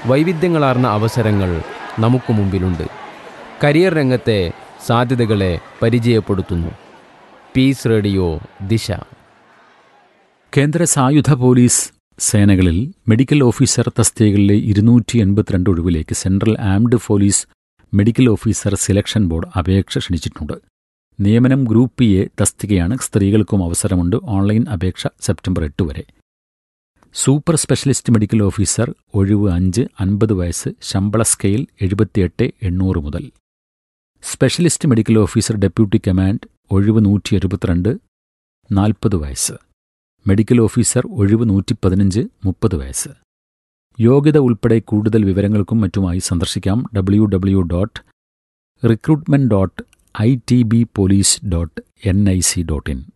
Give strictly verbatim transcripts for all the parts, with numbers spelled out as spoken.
വൈവിധ്യങ്ങളാർന്ന അവസരങ്ങൾ നമുക്ക് മുമ്പിലുണ്ട്. കരിയർ രംഗത്തെ സാധ്യതകളെ പരിചയപ്പെടുത്തുന്നു. പീസ് റേഡിയോ ദിശ. കേന്ദ്ര സായുധ പോലീസ് സേനകളിൽ മെഡിക്കൽ ഓഫീസർ തസ്തികകളിലെ ഇരുന്നൂറ്റി എൺപത്തിരണ്ട് ഒഴിവിലേക്ക് central armed police medical officer selection board അപേക്ഷ ക്ഷണിച്ചിട്ടുണ്ട്. നിയമനം ഗ്രൂപ്പ് എ തസ്തികയാണ്. സ്ത്രീകൾക്കും അവസരമുണ്ട്. ഓൺലൈൻ അപേക്ഷ സെപ്റ്റംബർ എട്ട് വരെ. സൂപ്പർ സ്പെഷ്യലിസ്റ്റ് മെഡിക്കൽ ഓഫീസർ ഒഴിവ് അഞ്ച്, അൻപത് വയസ്സ്, ശമ്പള സ്കെയിൽ എഴുപത്തിയെട്ട് എണ്ണൂറ് മുതൽ. Specialist medical officer deputy command ഒഴിവ് നൂറ്റി എഴുപത്തിരണ്ട്, നാൽപ്പത് വയസ്സ്. മെഡിക്കൽ ഓഫീസർ ഒഴിവ് നൂറ്റി പതിനഞ്ച്, മുപ്പത് വയസ്സ്. യോഗ്യത ഉൾപ്പെടെ കൂടുതൽ വിവരങ്ങൾക്കും മറ്റുമായി സന്ദർശിക്കാം W W dot recruitment dot I T B police dot N I C dot in.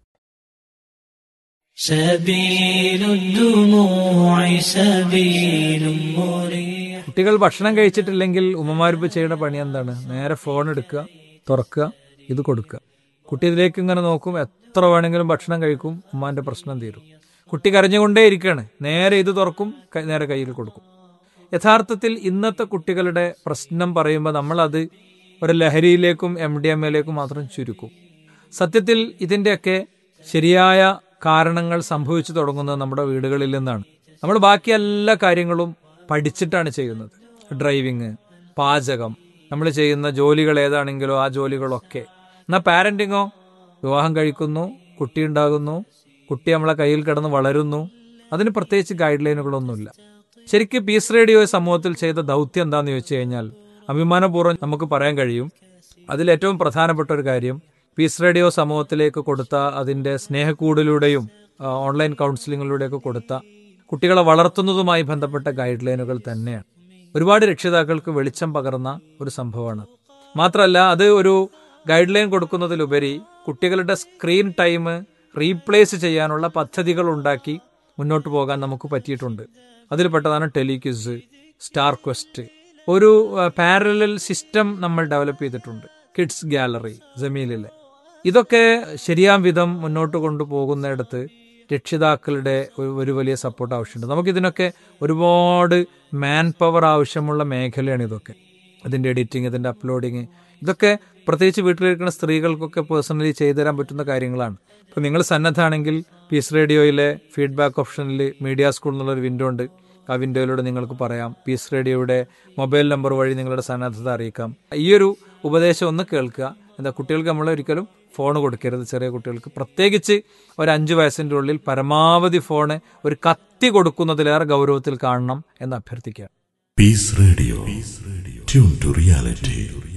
കുട്ടികൾ ഭക്ഷണം കഴിച്ചിട്ടില്ലെങ്കിൽ ഉമ്മമാരിപ്പ് ചെയ്യുന്ന പണി എന്താണ്? നേരെ ഫോൺ എടുക്കുക, തുറക്കുക, ഇത് കൊടുക്കുക. കുട്ടി ഇതിലേക്ക് ഇങ്ങനെ നോക്കും. എത്ര വേണമെങ്കിലും ഭക്ഷണം കഴിക്കും. ഉമ്മാന്റെ പ്രശ്നം തീരും. കുട്ടി കരഞ്ഞുകൊണ്ടേ ഇരിക്കുകയാണ്. നേരെ ഇത് തുറക്കും, നേരെ കയ്യിൽ കൊടുക്കും. യഥാർത്ഥത്തിൽ ഇന്നത്തെ കുട്ടികളുടെ പ്രശ്നം പറയുമ്പോൾ നമ്മളത് ഒരു ലഹരിയിലേക്കും എം ഡി എം എയിലേക്കും മാത്രം ചുരുക്കും. സത്യത്തിൽ ഇതിൻ്റെയൊക്കെ ശരിയായ കാരണങ്ങൾ സംഭവിച്ചു തുടങ്ങുന്നത് നമ്മുടെ വീടുകളിൽ നിന്നാണ്. നമ്മൾ ബാക്കി എല്ലാ കാര്യങ്ങളും പഠിച്ചിട്ടാണ് ചെയ്യുന്നത്. ഡ്രൈവിങ്, പാചകം, നമ്മൾ ചെയ്യുന്ന ജോലികൾ ഏതാണെങ്കിലോ ആ ജോലികളൊക്കെ. എന്നാൽ പാരന്റിങ്ങോ, വിവാഹം കഴിക്കുന്നു, കുട്ടി ഉണ്ടാകുന്നു, കുട്ടി നമ്മളെ കയ്യിൽ കിടന്ന് വളരുന്നു. അതിന് പ്രത്യേകിച്ച് ഗൈഡ് ലൈനുകളൊന്നുമില്ല. ശരിക്കും പീസ് റേഡിയോ സമൂഹത്തിൽ ചെയ്ത ദൗത്യം എന്താണെന്ന് ചോദിച്ചു കഴിഞ്ഞാൽ അഭിമാനപൂർവ്വം നമുക്ക് പറയാൻ കഴിയും. അതിലേറ്റവും പ്രധാനപ്പെട്ട ഒരു കാര്യം പീസ് റേഡിയോ സമൂഹത്തിലേക്ക് കൊടുത്ത അതിൻ്റെ സ്നേഹക്കൂടിലൂടെയും ഓൺലൈൻ കൗൺസിലിങ്ങിലൂടെയൊക്കെ കൊടുത്ത കുട്ടികളെ വളർത്തുന്നതുമായി ബന്ധപ്പെട്ട ഗൈഡ് ലൈനുകൾ തന്നെയാണ്. ഒരുപാട് രക്ഷിതാക്കൾക്ക് വെളിച്ചം പകർന്ന ഒരു സംഭവമാണ്. മാത്രമല്ല, അത് ഒരു ഗൈഡ് ലൈൻ കൊടുക്കുന്നതിലുപരി കുട്ടികളുടെ സ്ക്രീൻ ടൈം റീപ്ലേസ് ചെയ്യാനുള്ള പദ്ധതികൾ ഉണ്ടാക്കി മുന്നോട്ട് പോകാൻ നമുക്ക് പറ്റിയിട്ടുണ്ട്. അതിൽപ്പെട്ടതാണ് ടെലിക്വിസ്, സ്റ്റാർ ക്വസ്റ്റ്. ഒരു പാരലൽ സിസ്റ്റം നമ്മൾ ഡെവലപ്പ് ചെയ്തിട്ടുണ്ട്. Kids gallery, ജമീലിലെ. ഇതൊക്കെ ശരിയാം വിധം മുന്നോട്ട് കൊണ്ടുപോകുന്നിടത്ത് രക്ഷിതാക്കളുടെ ഒരു വലിയ സപ്പോർട്ട് ആവശ്യമുണ്ട്. നമുക്കിതിനൊക്കെ ഒരുപാട് മാൻ പവർ ആവശ്യമുള്ള മേഖലയാണ് ഇതൊക്കെ. ഇതിൻ്റെ എഡിറ്റിംഗ്, ഇതിൻ്റെ അപ്ലോഡിങ്, ഇതൊക്കെ പ്രത്യേകിച്ച് വീട്ടിലിരിക്കുന്ന സ്ത്രീകൾക്കൊക്കെ പേഴ്സണലി ചെയ്തു തരാൻ പറ്റുന്ന കാര്യങ്ങളാണ്. ഇപ്പോൾ നിങ്ങൾ സന്നദ്ധമാണെങ്കിൽ പീസ് റേഡിയോയിലെ ഫീഡ്ബാക്ക് ഓപ്ഷനിൽ മീഡിയ സ്കൂൾ എന്നുള്ളൊരു വിൻഡോ ഉണ്ട്. ആ വിൻഡോയിലൂടെ നിങ്ങൾക്ക് പറയാം. പീസ് റേഡിയോയുടെ മൊബൈൽ നമ്പർ വഴി നിങ്ങളുടെ സന്നദ്ധത അറിയിക്കാം. ഈ ഒരു ഉപദേശം ഒന്ന് കേൾക്കുക. എന്താ, കുട്ടികൾക്ക് നമ്മൾ ഒരിക്കലും ഫോൺ കൊടുക്കരുത്. ചെറിയ കുട്ടികൾക്ക് പ്രത്യേകിച്ച് ഒരു അഞ്ച് വയസ്സിൻ്റെ ഉള്ളിൽ പരമാവധി ഫോണ് ഒരു കത്തി കൊടുക്കുന്നതിലേറെ ഗൗരവത്തിൽ കാണണം എന്ന് അഭ്യർത്ഥിക്കുക. Piece radio, tune to reality.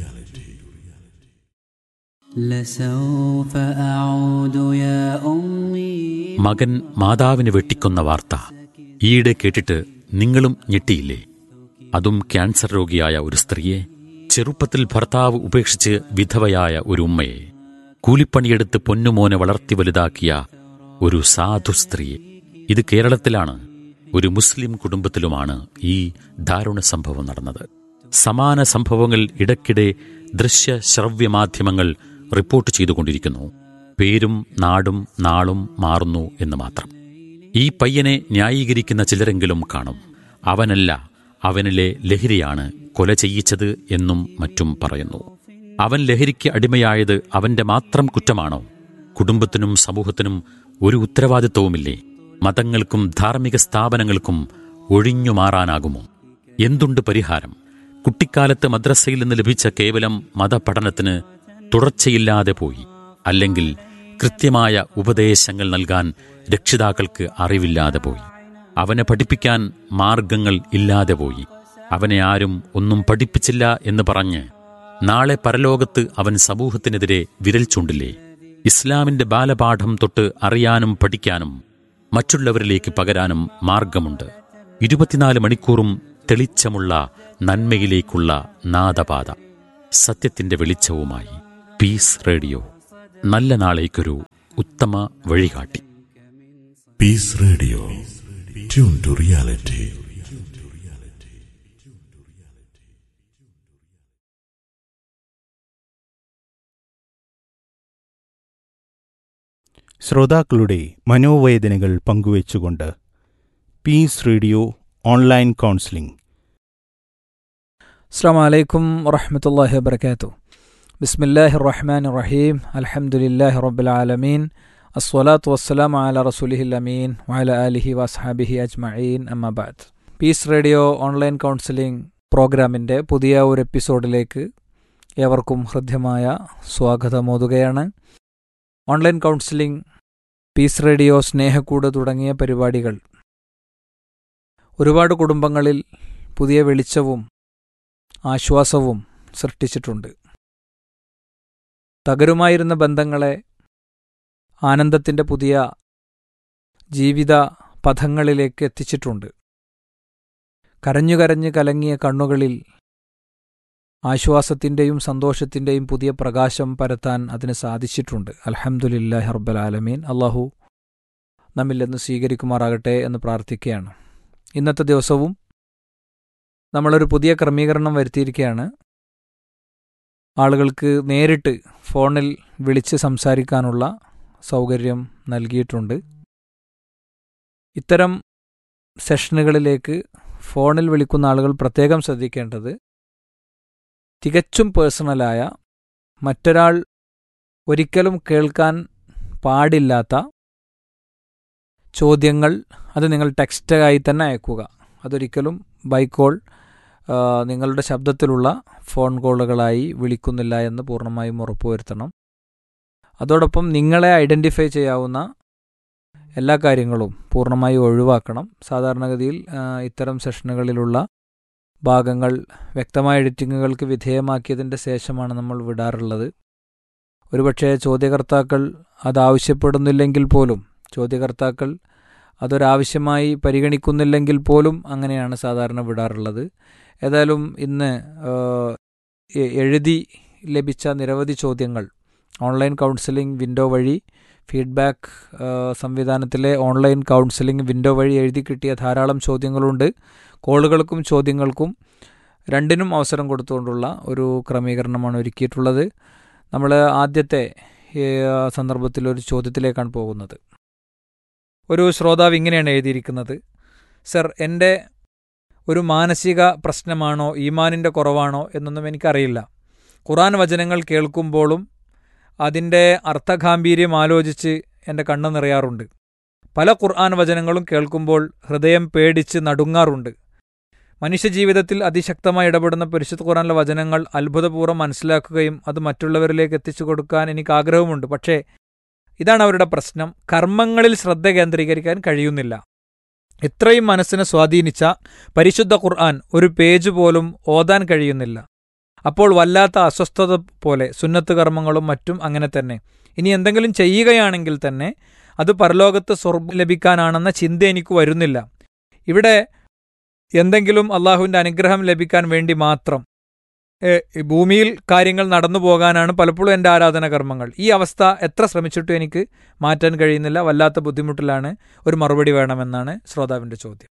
മകൻ മാതാവിനെ വെട്ടിക്കൊന്ന വാർത്ത ഈയിടെ കേട്ടിട്ട് നിങ്ങളും ഞെട്ടിയില്ലേ? അതും ക്യാൻസർ രോഗിയായ ഒരു സ്ത്രീയെ, ചെറുപ്പത്തിൽ ഭർത്താവ് ഉപേക്ഷിച്ച് വിധവയായ ഒരു ഉമ്മയെ, കൂലിപ്പണിയെടുത്ത് പൊന്നുമോനെ വളർത്തി വലുതാക്കിയ ഒരു സാധു സ്ത്രീയെ. ഇത് കേരളത്തിലാണ്. ഒരു മുസ്ലിം കുടുംബത്തിലുമാണ് ഈ ദാരുണ സംഭവം നടന്നത്. സമാന സംഭവങ്ങൾ ഇടയ്ക്കിടെ ദൃശ്യ ശ്രവ്യ മാധ്യമങ്ങൾ റിപ്പോർട്ട് ചെയ്തുകൊണ്ടിരിക്കുന്നു. പേരും നാടും നാളും മാറുന്നു എന്ന് മാത്രം. ഈ പയ്യനെ ന്യായീകരിക്കുന്ന ചിലരെങ്കിലും കാണും. അവനല്ല, അവനിലെ ലഹരിയാണ് കൊല ചെയ്യിച്ചത് എന്നും മറ്റും പറയുന്നു. അവൻ ലഹരിക്ക് അടിമയായത് അവന്റെ മാത്രം കുറ്റമാണോ? കുടുംബത്തിനും സമൂഹത്തിനും ഒരു ഉത്തരവാദിത്വവുമില്ലേ? മതങ്ങൾക്കും ധാർമ്മിക സ്ഥാപനങ്ങൾക്കും ഒഴിഞ്ഞു മാറാനാകുമോ? എന്തുണ്ട് പരിഹാരം? കുട്ടിക്കാലത്ത് മദ്രസയിൽ നിന്ന് ലഭിച്ച കേവലം മതപഠനത്തിന് തുടർച്ചയില്ലാതെ പോയി. അല്ലെങ്കിൽ കൃത്യമായ ഉപദേശങ്ങൾ നൽകാൻ രക്ഷിതാക്കൾക്ക് അറിവില്ലാതെ പോയി. അവനെ പഠിപ്പിക്കാൻ മാർഗങ്ങൾ ഇല്ലാതെ പോയി. അവനെ ആരും ഒന്നും പഠിപ്പിച്ചില്ല എന്ന് പറഞ്ഞ് നാളെ പരലോകത്ത് അവൻ സമൂഹത്തിനെതിരെ വിരൽ ചൂണ്ടില്ലേ? ഇസ്ലാമിന്റെ ബാലപാഠം തൊട്ട് അറിയാനും പഠിക്കാനും മറ്റുള്ളവരിലേക്ക് പകരാനും മാർഗമുണ്ട്. ഇരുപത്തിനാല് മണിക്കൂറും തെളിച്ചമുള്ള നന്മയിലേക്കുള്ള നാദപാത, സത്യത്തിന്റെ വെളിച്ചവുമായി പീസ് റേഡിയോ. നല്ല നാളേക്കൊരു ഉത്തമ വഴികാട്ടി. Piece radio, tune to reality. ശ്രോതാക്കളുടെ മനോവേദനകൾ പങ്കുവച്ചുകൊണ്ട് പീസ് റേഡിയോ ഓൺലൈൻ കൗൺസിലിംഗ് അസ്സലാമു അലൈക്കും വറഹ്മത്തുള്ളാഹി വബറകാതുഹു. ബിസ്മില്ലാഹിർ റഹ്മാനിർ റഹീം. അൽഹംദുലില്ലാഹി റബ്ബിൽ ആലമീൻ. അസ്സലാത്തു വസ്സലാമു അലാ റസൂലിഹിൽ അമീൻ വഅലാ ആലിഹി വഅസ്ഹാബിഹി അജ്മഈൻ. അമ്മാ ബഅദ്. പീസ് റേഡിയോ ഓൺലൈൻ കൗൺസിലിംഗ് പ്രോഗ്രാമിൻ്റെ പുതിയ ഒരു എപ്പിസോഡിലേക്ക് ഏവർക്കും ഹൃദ്യമായ സ്വാഗതമോതുകയാണ്. Online counselling, piece radio, Snehakkoodu തുടങ്ങിയ പരിപാടികൾ ഒരുപാട് കുടുംബങ്ങളിൽ പുതിയ വെളിച്ചവും ആശ്വാസവും സൃഷ്ടിച്ചിട്ടുണ്ട്. തകരുമായിരുന്ന ബന്ധങ്ങളെ ആനന്ദത്തിൻ്റെ പുതിയ ജീവിത പഥങ്ങളിലേക്ക് എത്തിച്ചിട്ടുണ്ട്. കരഞ്ഞു കരഞ്ഞ് കലങ്ങിയ കണ്ണുകളിൽ ആശ്വാസത്തിൻ്റെയും സന്തോഷത്തിൻ്റെയും പുതിയ പ്രകാശം പരത്താൻ അതിന് സാധിച്ചിട്ടുണ്ട്. അൽഹംദുലില്ലാഹി റബ്ബിൽ ആലമീൻ. അല്ലാഹു നമ്മിൽ നിന്ന് സ്വീകരിക്കുമാറാകട്ടെ എന്ന് പ്രാർത്ഥിക്കുകയാണ്. ഇന്നത്തെ ദിവസവും നമ്മളൊരു പുതിയ ക്രമീകരണം വരുത്തിയിരിക്കുകയാണ്. ആളുകൾക്ക് നേരിട്ട് ഫോണിൽ വിളിച്ച് സംസാരിക്കാനുള്ള സൗകര്യം നൽകിയിട്ടുണ്ട്. ഇത്തരം സെഷനുകളിലേക്ക് ഫോണിൽ വിളിക്കുന്ന ആളുകൾ പ്രത്യേകം ശ്രദ്ധിക്കേണ്ടത്, തികച്ചും പേഴ്സണലായ, മറ്റൊരാൾ ഒരിക്കലും കേൾക്കാൻ പാടില്ലാത്ത ചോദ്യങ്ങൾ അത് നിങ്ങൾ ടെക്സ്റ്റായി തന്നെ അയക്കുക. അതൊരിക്കലും ബൈ കോൾ, നിങ്ങളുടെ ശബ്ദത്തിലുള്ള ഫോൺ കോളുകളായി വിളിക്കുന്നില്ല എന്ന് പൂർണ്ണമായും ഉറപ്പുവരുത്തണം. അതോടൊപ്പം നിങ്ങളെ ഐഡൻറ്റിഫൈ ചെയ്യാവുന്ന എല്ലാ കാര്യങ്ങളും പൂർണ്ണമായി ഒഴിവാക്കണം. സാധാരണഗതിയിൽ ഇത്തരം സെഷനുകളിലുള്ള ഭാഗങ്ങൾ വ്യക്തമായ എഡിറ്റിങ്ങുകൾക്ക് വിധേയമാക്കിയതിൻ്റെ ശേഷമാണ് നമ്മൾ വിടാറുള്ളത്. ഒരുപക്ഷെ ചോദ്യകർത്താക്കൾ അതാവശ്യപ്പെടുന്നില്ലെങ്കിൽ പോലും, ചോദ്യകർത്താക്കൾ അതൊരാവശ്യമായി പരിഗണിക്കുന്നില്ലെങ്കിൽ പോലും അങ്ങനെയാണ് സാധാരണ വിടാറുള്ളത്. ഏതായാലും ഇന്ന് എഴുതി ലഭിച്ച നിരവധി ചോദ്യങ്ങൾ ഓൺലൈൻ കൗൺസിലിംഗ് വിൻഡോ വഴി, ഫീഡ്ബാക്ക് സംവിധാനത്തിലെ ഓൺലൈൻ കൗൺസിലിംഗ് വിൻഡോ വഴി എഴുതി കിട്ടിയ ധാരാളം ചോദ്യങ്ങളുണ്ട്. കോളുകൾക്കും ചോദ്യങ്ങൾക്കും രണ്ടിനും അവസരം കൊടുത്തുകൊണ്ടുള്ള ഒരു ക്രമീകരണമാണ് ഒരുക്കിയിട്ടുള്ളത്. നമ്മൾ ആദ്യത്തെ സന്ദർഭത്തിൽ ഒരു ചോദ്യത്തിലേക്കാണ് പോകുന്നത്. ഒരു ശ്രോതാവ് ഇങ്ങനെയാണ് എഴുതിയിരിക്കുന്നത്: സർ, എൻ്റെ ഒരു മാനസിക പ്രശ്നമാണോ ഈമാനിൻ്റെ കുറവാണോ എന്നൊന്നും എനിക്കറിയില്ല. ഖുർആൻ വചനങ്ങൾ കേൾക്കുമ്പോഴും അതിൻ്റെ അർത്ഥഗാംഭീര്യം ആലോചിച്ച് എൻ്റെ കണ്ണ് നിറയാറുണ്ട്. പല ഖുർആൻ വചനങ്ങളും കേൾക്കുമ്പോൾ ഹൃദയം പേടിച്ച് നടുങ്ങാറുണ്ട്. മനുഷ്യജീവിതത്തിൽ അതിശക്തമായി ഇടപെടുന്ന പരിശുദ്ധ ഖുർആനിലെ വചനങ്ങൾ അത്ഭുതപൂർവ്വം മനസ്സിലാക്കുകയും അത് മറ്റുള്ളവരിലേക്ക് എത്തിച്ചു കൊടുക്കാൻ എനിക്ക് ആഗ്രഹമുണ്ട്. പക്ഷേ ഇതാണ് അവരുടെ പ്രശ്നം: കർമ്മങ്ങളിൽ ശ്രദ്ധ കേന്ദ്രീകരിക്കാൻ കഴിയുന്നില്ല. ഇത്രയും മനസ്സിനെ സ്വാധീനിച്ച പരിശുദ്ധ ഖുർആൻ ഒരു പേജ് പോലും ഓതാൻ കഴിയുന്നില്ല. അപ്പോൾ വല്ലാത്ത അസ്വസ്ഥത പോലെ. സുന്നത്ത് കർമ്മങ്ങളും മറ്റും അങ്ങനെ തന്നെ. ഇനി എന്തെങ്കിലും ചെയ്യുകയാണെങ്കിൽ തന്നെ അത് പരലോകത്ത് സ്വർഗ്ഗം ലഭിക്കാനാണെന്ന ചിന്ത എനിക്ക് വരുന്നില്ല. ഇവിടെ എന്തെങ്കിലും അള്ളാഹുവിൻ്റെ അനുഗ്രഹം ലഭിക്കാൻ വേണ്ടി മാത്രം ഭൂമിയിൽ കാര്യങ്ങൾ നടന്നു പോകാനാണ് പലപ്പോഴും എൻ്റെ ആരാധന കർമ്മങ്ങൾ. ഈ അവസ്ഥ എത്ര ശ്രമിച്ചിട്ടും എനിക്ക് മാറ്റാൻ കഴിയുന്നില്ല. വല്ലാത്ത ബുദ്ധിമുട്ടിലാണ്. ഒരു മറുപടി വേണമെന്നാണ് ശ്രോതാവിൻ്റെ ചോദ്യം.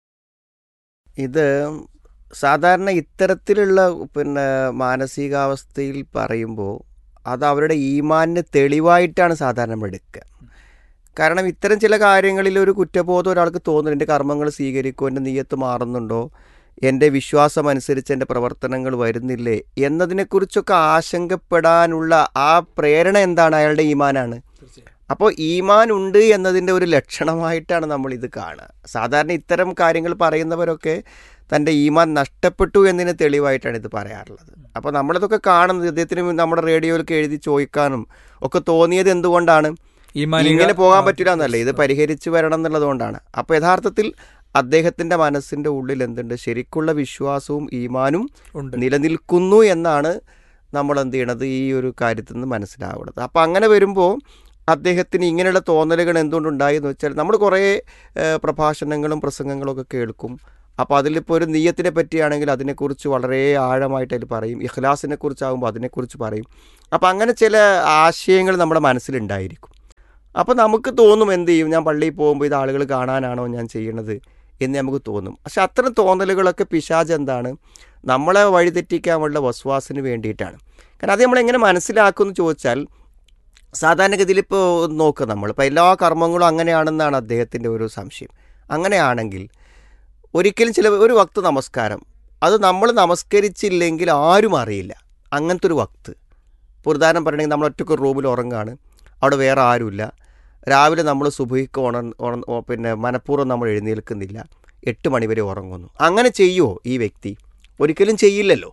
ഇത് സാധാരണ ഇത്തരത്തിലുള്ള പിന്നെ മാനസികാവസ്ഥയിൽ പറയുമ്പോൾ അത് അവരുടെ ഈമാനിന് തെളിവായിട്ടാണ് സാധാരണ എടുക്കുക. കാരണം ഇത്തരം ചില കാര്യങ്ങളിൽ ഒരു കുറ്റബോധം ഒരാൾക്ക് തോന്നുന്നു. എൻ്റെ കർമ്മങ്ങൾ സ്വീകരിക്കുമോ, എൻ്റെ നിയ്യത്ത് മാറുന്നുണ്ടോ, എൻ്റെ വിശ്വാസം അനുസരിച്ച് എൻ്റെ പ്രവർത്തനങ്ങൾ വരുന്നില്ലേ എന്നതിനെക്കുറിച്ചൊക്കെ ആശങ്കപ്പെടാനുള്ള ആ പ്രേരണ എന്താണ്? അയാളുടെ ഈമാനാണ്. അപ്പോൾ ഈമാൻ ഉണ്ട് എന്നതിൻ്റെ ഒരു ലക്ഷണമായിട്ടാണ് നമ്മളിത് കാണുക. സാധാരണ ഇത്തരം കാര്യങ്ങൾ പറയുന്നവരൊക്കെ തൻ്റെ ഈമാൻ നഷ്ടപ്പെട്ടു എന്നതിന് തെളിവായിട്ടാണ് ഇത് പറയാറുള്ളത്. അപ്പോൾ നമ്മളിതൊക്കെ കാണുന്നത് ഇദ്ദേഹത്തിന് നമ്മുടെ റേഡിയോയിലൊക്കെ എഴുതി ചോദിക്കാനും ഒക്കെ തോന്നിയത് എന്തുകൊണ്ടാണ്? ഇങ്ങനെ പോകാൻ പറ്റില്ല എന്നല്ല, ഇത് പരിഹരിച്ച് വരണം എന്നുള്ളതുകൊണ്ടാണ്. അപ്പോൾ യഥാർത്ഥത്തിൽ അദ്ദേഹത്തിൻ്റെ മനസ്സിൻ്റെ ഉള്ളിൽ എന്തുണ്ട്? ശരിക്കുള്ള വിശ്വാസവും ഈമാനും നിലനിൽക്കുന്നു എന്നാണ് നമ്മൾ എന്ത് ചെയ്യണത് ഈ ഒരു കാര്യത്തിൽ നിന്ന് മനസ്സിലാവുന്നത്. അപ്പോൾ അങ്ങനെ വരുമ്പോൾ അദ്ദേഹത്തിന് ഇങ്ങനെയുള്ള തോന്നലുകൾ എന്തുകൊണ്ടുണ്ടായി എന്ന് വെച്ചാൽ, നമ്മൾ കുറേ പ്രഭാഷണങ്ങളും പ്രസംഗങ്ങളും ഒക്കെ കേൾക്കും. അപ്പോൾ അതിലിപ്പോൾ ഒരു നിയ്യത്തിനെ പറ്റിയാണെങ്കിൽ അതിനെക്കുറിച്ച് വളരെ ആഴമായിട്ട് അതിൽ പറയും. ഇഖ്ലാസിനെ കുറിച്ചാകുമ്പോൾ അതിനെക്കുറിച്ച് പറയും. അപ്പോൾ അങ്ങനെ ചില ആശയങ്ങൾ നമ്മുടെ മനസ്സിലുണ്ടായിരിക്കും. അപ്പോൾ നമുക്ക് തോന്നും എന്ത് ചെയ്യും, ഞാൻ പള്ളിയിൽ പോകുമ്പോൾ ഇത് ആളുകൾ കാണാനാണോ ഞാൻ ചെയ്യണത് എന്ന് നമുക്ക് തോന്നും. പക്ഷെ അത്തരം തോന്നലുകളൊക്കെ പിശാച് എന്താണ്, നമ്മളെ വഴിതെറ്റിക്കാനുള്ള വസ്വാസിന് വേണ്ടിയിട്ടാണ്. കാരണം അത് നമ്മളെങ്ങനെ മനസ്സിലാക്കുമെന്ന് ചോദിച്ചാൽ, സാധാരണഗതിയിൽ ഇപ്പോൾ നോക്കുക നമ്മൾ ഇപ്പോൾ എല്ലാ കർമ്മങ്ങളും അങ്ങനെയാണെന്നാണ് അദ്ദേഹത്തിൻ്റെ ഒരു സംശയം. അങ്ങനെയാണെങ്കിൽ ഒരിക്കലും ചില ഒരു വക്ത് നമസ്കാരം അത് നമ്മൾ നമസ്കരിച്ചില്ലെങ്കിൽ ആരും അറിയില്ല. അങ്ങനത്തെ ഒരു വക്ത്. ഇപ്പോൾ ഉദാഹരണം പറയണമെങ്കിൽ നമ്മൾ ഒറ്റയ്ക്ക് റൂമിൽ ഉറങ്ങുകയാണ്, അവിടെ വേറെ ആരുമില്ല. രാവിലെ നമ്മൾ സുബഹിക്ക് ഉണർ ഉണ പിന്നെ മനഃപൂർവ്വം നമ്മൾ എഴുന്നേൽക്കുന്നില്ല, എട്ട് മണിവരെ ഉറങ്ങുന്നു. അങ്ങനെ ചെയ്യുമോ ഈ വ്യക്തി? ഒരിക്കലും ചെയ്യില്ലല്ലോ.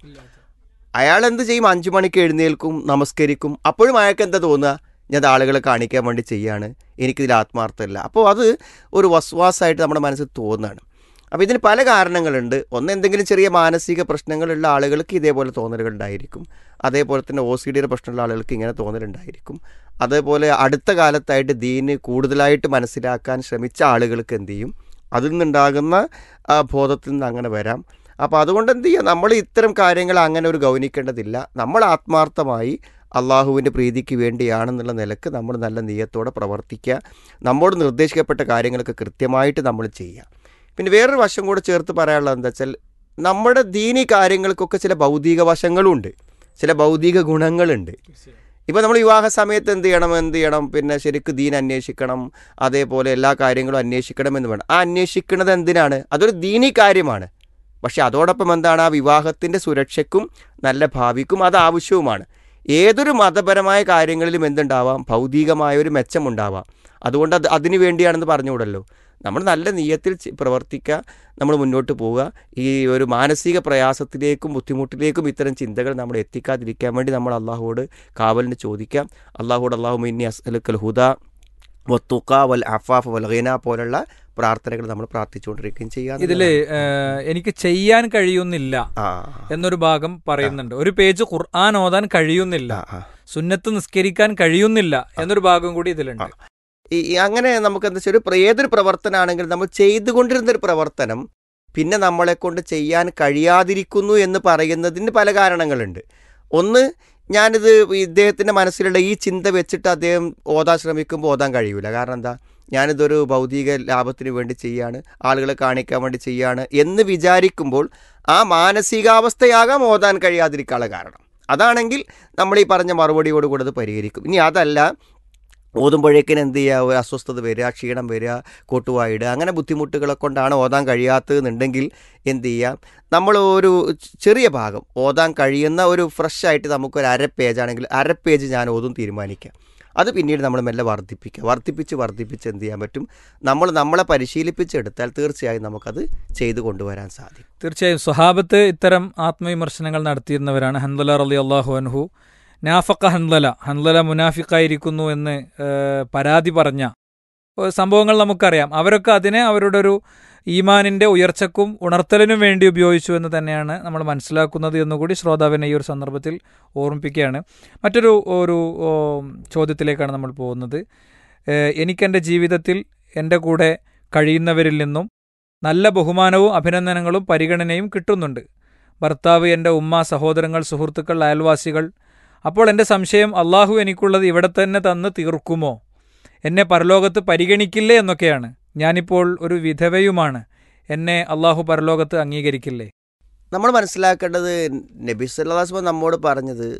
അയാൾ എന്ത് ചെയ്യും? അഞ്ചു മണിക്ക് എഴുന്നേൽക്കും, നമസ്കരിക്കും. അപ്പോഴും അയാൾക്ക് എന്താ തോന്നുക? ഞാൻ ആളുകളെ കാണിക്കാൻ വേണ്ടി ചെയ്യാണ്, എനിക്കിതിൽ ആത്മാർത്ഥമില്ല. അപ്പോൾ അത് ഒരു വസ്വാസായിട്ട് നമ്മുടെ മനസ്സിൽ തോന്നുകയാണ്. അപ്പോൾ ഇതിന് പല കാരണങ്ങളുണ്ട്. ഒന്ന്, എന്തെങ്കിലും ചെറിയ മാനസിക പ്രശ്നങ്ങളുള്ള ആളുകൾക്ക് ഇതേപോലെ തോന്നലുകളുണ്ടായിരിക്കും. അതേപോലെ തന്നെ ഒ സി ഡിയുടെ പ്രശ്നമുള്ള ആളുകൾക്ക് ഇങ്ങനെ തോന്നലുണ്ടായിരിക്കും. അതേപോലെ അടുത്ത കാലത്തായിട്ട് ദീന് കൂടുതലായിട്ട് മനസ്സിലാക്കാൻ ശ്രമിച്ച ആളുകൾക്ക് എന്ത് ചെയ്യും? അതിൽ നിന്നുണ്ടാകുന്ന ബോധത്തിൽ നിന്ന് അങ്ങനെ വരാം. അപ്പോൾ അതുകൊണ്ട് എന്ത് ചെയ്യുക? നമ്മൾ ഇത്തരം കാര്യങ്ങൾ അങ്ങനെ ഒരു ഗൗനിക്കേണ്ടതില്ല. നമ്മൾ ആത്മാർത്ഥമായി അള്ളാഹുവിൻ്റെ പ്രീതിക്ക് വേണ്ടിയാണെന്നുള്ള നിലക്ക് നമ്മൾ നല്ല നിയത്തോടെ പ്രവർത്തിക്കുക. നമ്മോട് നിർദ്ദേശിക്കപ്പെട്ട കാര്യങ്ങളൊക്കെ കൃത്യമായിട്ട് നമ്മൾ ചെയ്യുക. പിന്നെ വേറൊരു വശം കൂടെ ചേർത്ത് പറയാനുള്ളത് എന്താ വെച്ചാൽ, നമ്മുടെ ദീനി കാര്യങ്ങൾക്കൊക്കെ ചില ഭൗതിക വശങ്ങളുണ്ട്, ചില ഭൗതിക ഗുണങ്ങളുണ്ട്. ഇപ്പോൾ നമ്മൾ വിവാഹ സമയത്ത് എന്ത് ചെയ്യണം എന്ത് ചെയ്യണം പിന്നെ ശരിക്കും ദീൻ അന്വേഷിക്കണം, അതേപോലെ എല്ലാ കാര്യങ്ങളും അന്വേഷിക്കണം എന്ന് വേണം. ആ അന്വേഷിക്കുന്നത് എന്തിനാണ്? അതൊരു ദീനി കാര്യമാണ്. പക്ഷെ അതോടൊപ്പം എന്താണ്? ആ വിവാഹത്തിൻ്റെ സുരക്ഷയ്ക്കും നല്ല ഭാവിക്കും അത് ആവശ്യവുമാണ്. ഏതൊരു മതപരമായ കാര്യങ്ങളിലും എന്തുണ്ടാവാം? ഭൗതികമായൊരു മെച്ചമുണ്ടാവാം. അതുകൊണ്ട് അത് അതിനു വേണ്ടിയാണെന്ന് പറഞ്ഞുകൂടല്ലോ. നമ്മൾ നല്ല നിയ്യത്തിൽ പ്രവർത്തിക്കുക, നമ്മൾ മുന്നോട്ട് പോവുക. ഈ ഒരു മാനസിക പ്രയാസത്തിലേക്കും ബുദ്ധിമുട്ടിലേക്കും ഇത്തരം ചിന്തകൾ നമ്മൾ എത്തിക്കാതിരിക്കാൻ വേണ്ടി നമ്മൾ അള്ളാഹുവോട് കാവലിന് ചോദിക്കാം. അള്ളാഹുവോട് അള്ളാഹുമ്മ ഇന്നി അസ്അലുക്കൽ ഹുദാ വത്തുഖ വൽ അഫാഫ് വൽ ഗിന പോലുള്ള പ്രാർത്ഥനകൾ നമ്മൾ പ്രാർത്ഥിച്ചുകൊണ്ടിരിക്കുകയും ചെയ്യാം. ഇതിൽ എനിക്ക് ചെയ്യാൻ കഴിയുന്നില്ല എന്നൊരു ഭാഗം പറയുന്നുണ്ട്. ഒരു പേജ് ഖുർആൻ ഓതാൻ കഴിയുന്നില്ല, സുന്നത്ത് നിസ്കരിക്കാൻ കഴിയുന്നില്ല എന്നൊരു ഭാഗം കൂടി ഇതിലുണ്ട്. ഈ അങ്ങനെ നമുക്ക് എന്താ വെച്ചാൽ, ഒരു ഏതൊരു പ്രവർത്തനമാണെങ്കിലും നമ്മൾ ചെയ്തുകൊണ്ടിരുന്നൊരു പ്രവർത്തനം പിന്നെ നമ്മളെ കൊണ്ട് ചെയ്യാൻ കഴിയാതിരിക്കുന്നു എന്ന് പറയുന്നതിന് പല കാരണങ്ങളുണ്ട്. ഒന്ന്, ഞാനിത് ഇദ്ദേഹത്തിൻ്റെ മനസ്സിലുള്ള ഈ ചിന്ത വെച്ചിട്ട് അദ്ദേഹം ഓതാൻ ശ്രമിക്കുമ്പോൾ ഓതാൻ കഴിയില്ല. കാരണം എന്താ? ഞാനിതൊരു ഭൗതിക ലാഭത്തിന് വേണ്ടി ചെയ്യാണ്, ആളുകളെ കാണിക്കാൻ വേണ്ടി ചെയ്യാണ് എന്ന് വിചാരിക്കുമ്പോൾ ആ മാനസികാവസ്ഥയാകാം ഓതാൻ കഴിയാതിരിക്കാനുള്ള കാരണം. അതാണെങ്കിൽ നമ്മൾ ഈ പറഞ്ഞ മറുപടിയോടുകൂടി അത് പരിഹരിക്കും. ഇനി അതല്ല, ഓതുമ്പോഴേക്കിന് എന്ത് ചെയ്യുക? ഒരു അസ്വസ്ഥത വരിക, ക്ഷീണം വരിക, കോട്ടുവായിടുക, അങ്ങനെ ബുദ്ധിമുട്ടുകളെ കൊണ്ടാണ് ഓതാൻ കഴിയാത്തതെന്നുണ്ടെങ്കിൽ എന്ത് ചെയ്യാം? നമ്മൾ ഒരു ചെറിയ ഭാഗം ഓതാൻ കഴിയുന്ന ഒരു ഫ്രഷ് ആയിട്ട് നമുക്കൊരു അര പേജാണെങ്കിൽ അര പേജ് ഞാൻ ഓതും തീരുമാനിക്കാം. അത് പിന്നീട് നമ്മൾ മെല്ലെ വർദ്ധിപ്പിക്കുക. വർദ്ധിപ്പിച്ച് വർദ്ധിപ്പിച്ച് എന്ത് ചെയ്യാൻ പറ്റും? നമ്മൾ നമ്മളെ പരിശീലിപ്പിച്ചെടുത്താൽ തീർച്ചയായും നമുക്കത് ചെയ്തു കൊണ്ടുവരാൻ സാധിക്കും. തീർച്ചയായും സ്വഹാബത്ത് ഇത്തരം ആത്മവിമർശനങ്ങൾ നടത്തിയിരുന്നവരാണ്. ഹൻദല റളിയല്ലാഹു അൻഹു നാഫക്ക ഹൻദല, ഹൻദല മുനാഫിക്കായിരിക്കുന്നു എന്ന് പരാതി പറഞ്ഞ സംഭവങ്ങൾ നമുക്കറിയാം. അവരൊക്കെ അതിനെ അവരുടെ ഒരു ഈമാനിൻ്റെ ഉയർച്ചക്കും ഉണർത്തലിനും വേണ്ടി ഉപയോഗിച്ചു എന്ന് തന്നെയാണ് നമ്മൾ മനസ്സിലാക്കുന്നത് എന്നുകൂടി ശ്രോതാവിനെ ഈ ഒരു സന്ദർഭത്തിൽ ഓർമ്മിപ്പിക്കുകയാണ്. മറ്റൊരു ഒരു ചോദ്യത്തിലേക്കാണ് നമ്മൾ പോകുന്നത്. എനിക്കെൻ്റെ ജീവിതത്തിൽ എൻ്റെ കൂടെ കഴിയുന്നവരിൽ നിന്നും നല്ല ബഹുമാനവും അഭിനന്ദനങ്ങളും പരിഗണനയും കിട്ടുന്നുണ്ട്. ഭർത്താവ്, എൻ്റെ ഉമ്മ, സഹോദരങ്ങൾ, സുഹൃത്തുക്കൾ, അയൽവാസികൾ. അപ്പോൾ എൻ്റെ സംശയം, അള്ളാഹു എനിക്കുള്ളത് ഇവിടെ തന്നെ തന്ന് തീർക്കുമോ? എന്നെ പരലോകത്ത് പരിഗണിക്കില്ലേ എന്നൊക്കെയാണ്. ഞാനിപ്പോൾ ഒരു വിധവയുമാണ്, എന്നെ അള്ളാഹു പരലോകത്ത് അംഗീകരിക്കില്ലേ? നമ്മൾ മനസ്സിലാക്കേണ്ടത്, നബി സല്ലല്ലാഹു അലൈഹി വസല്ലം നമ്മോട് പറഞ്ഞത്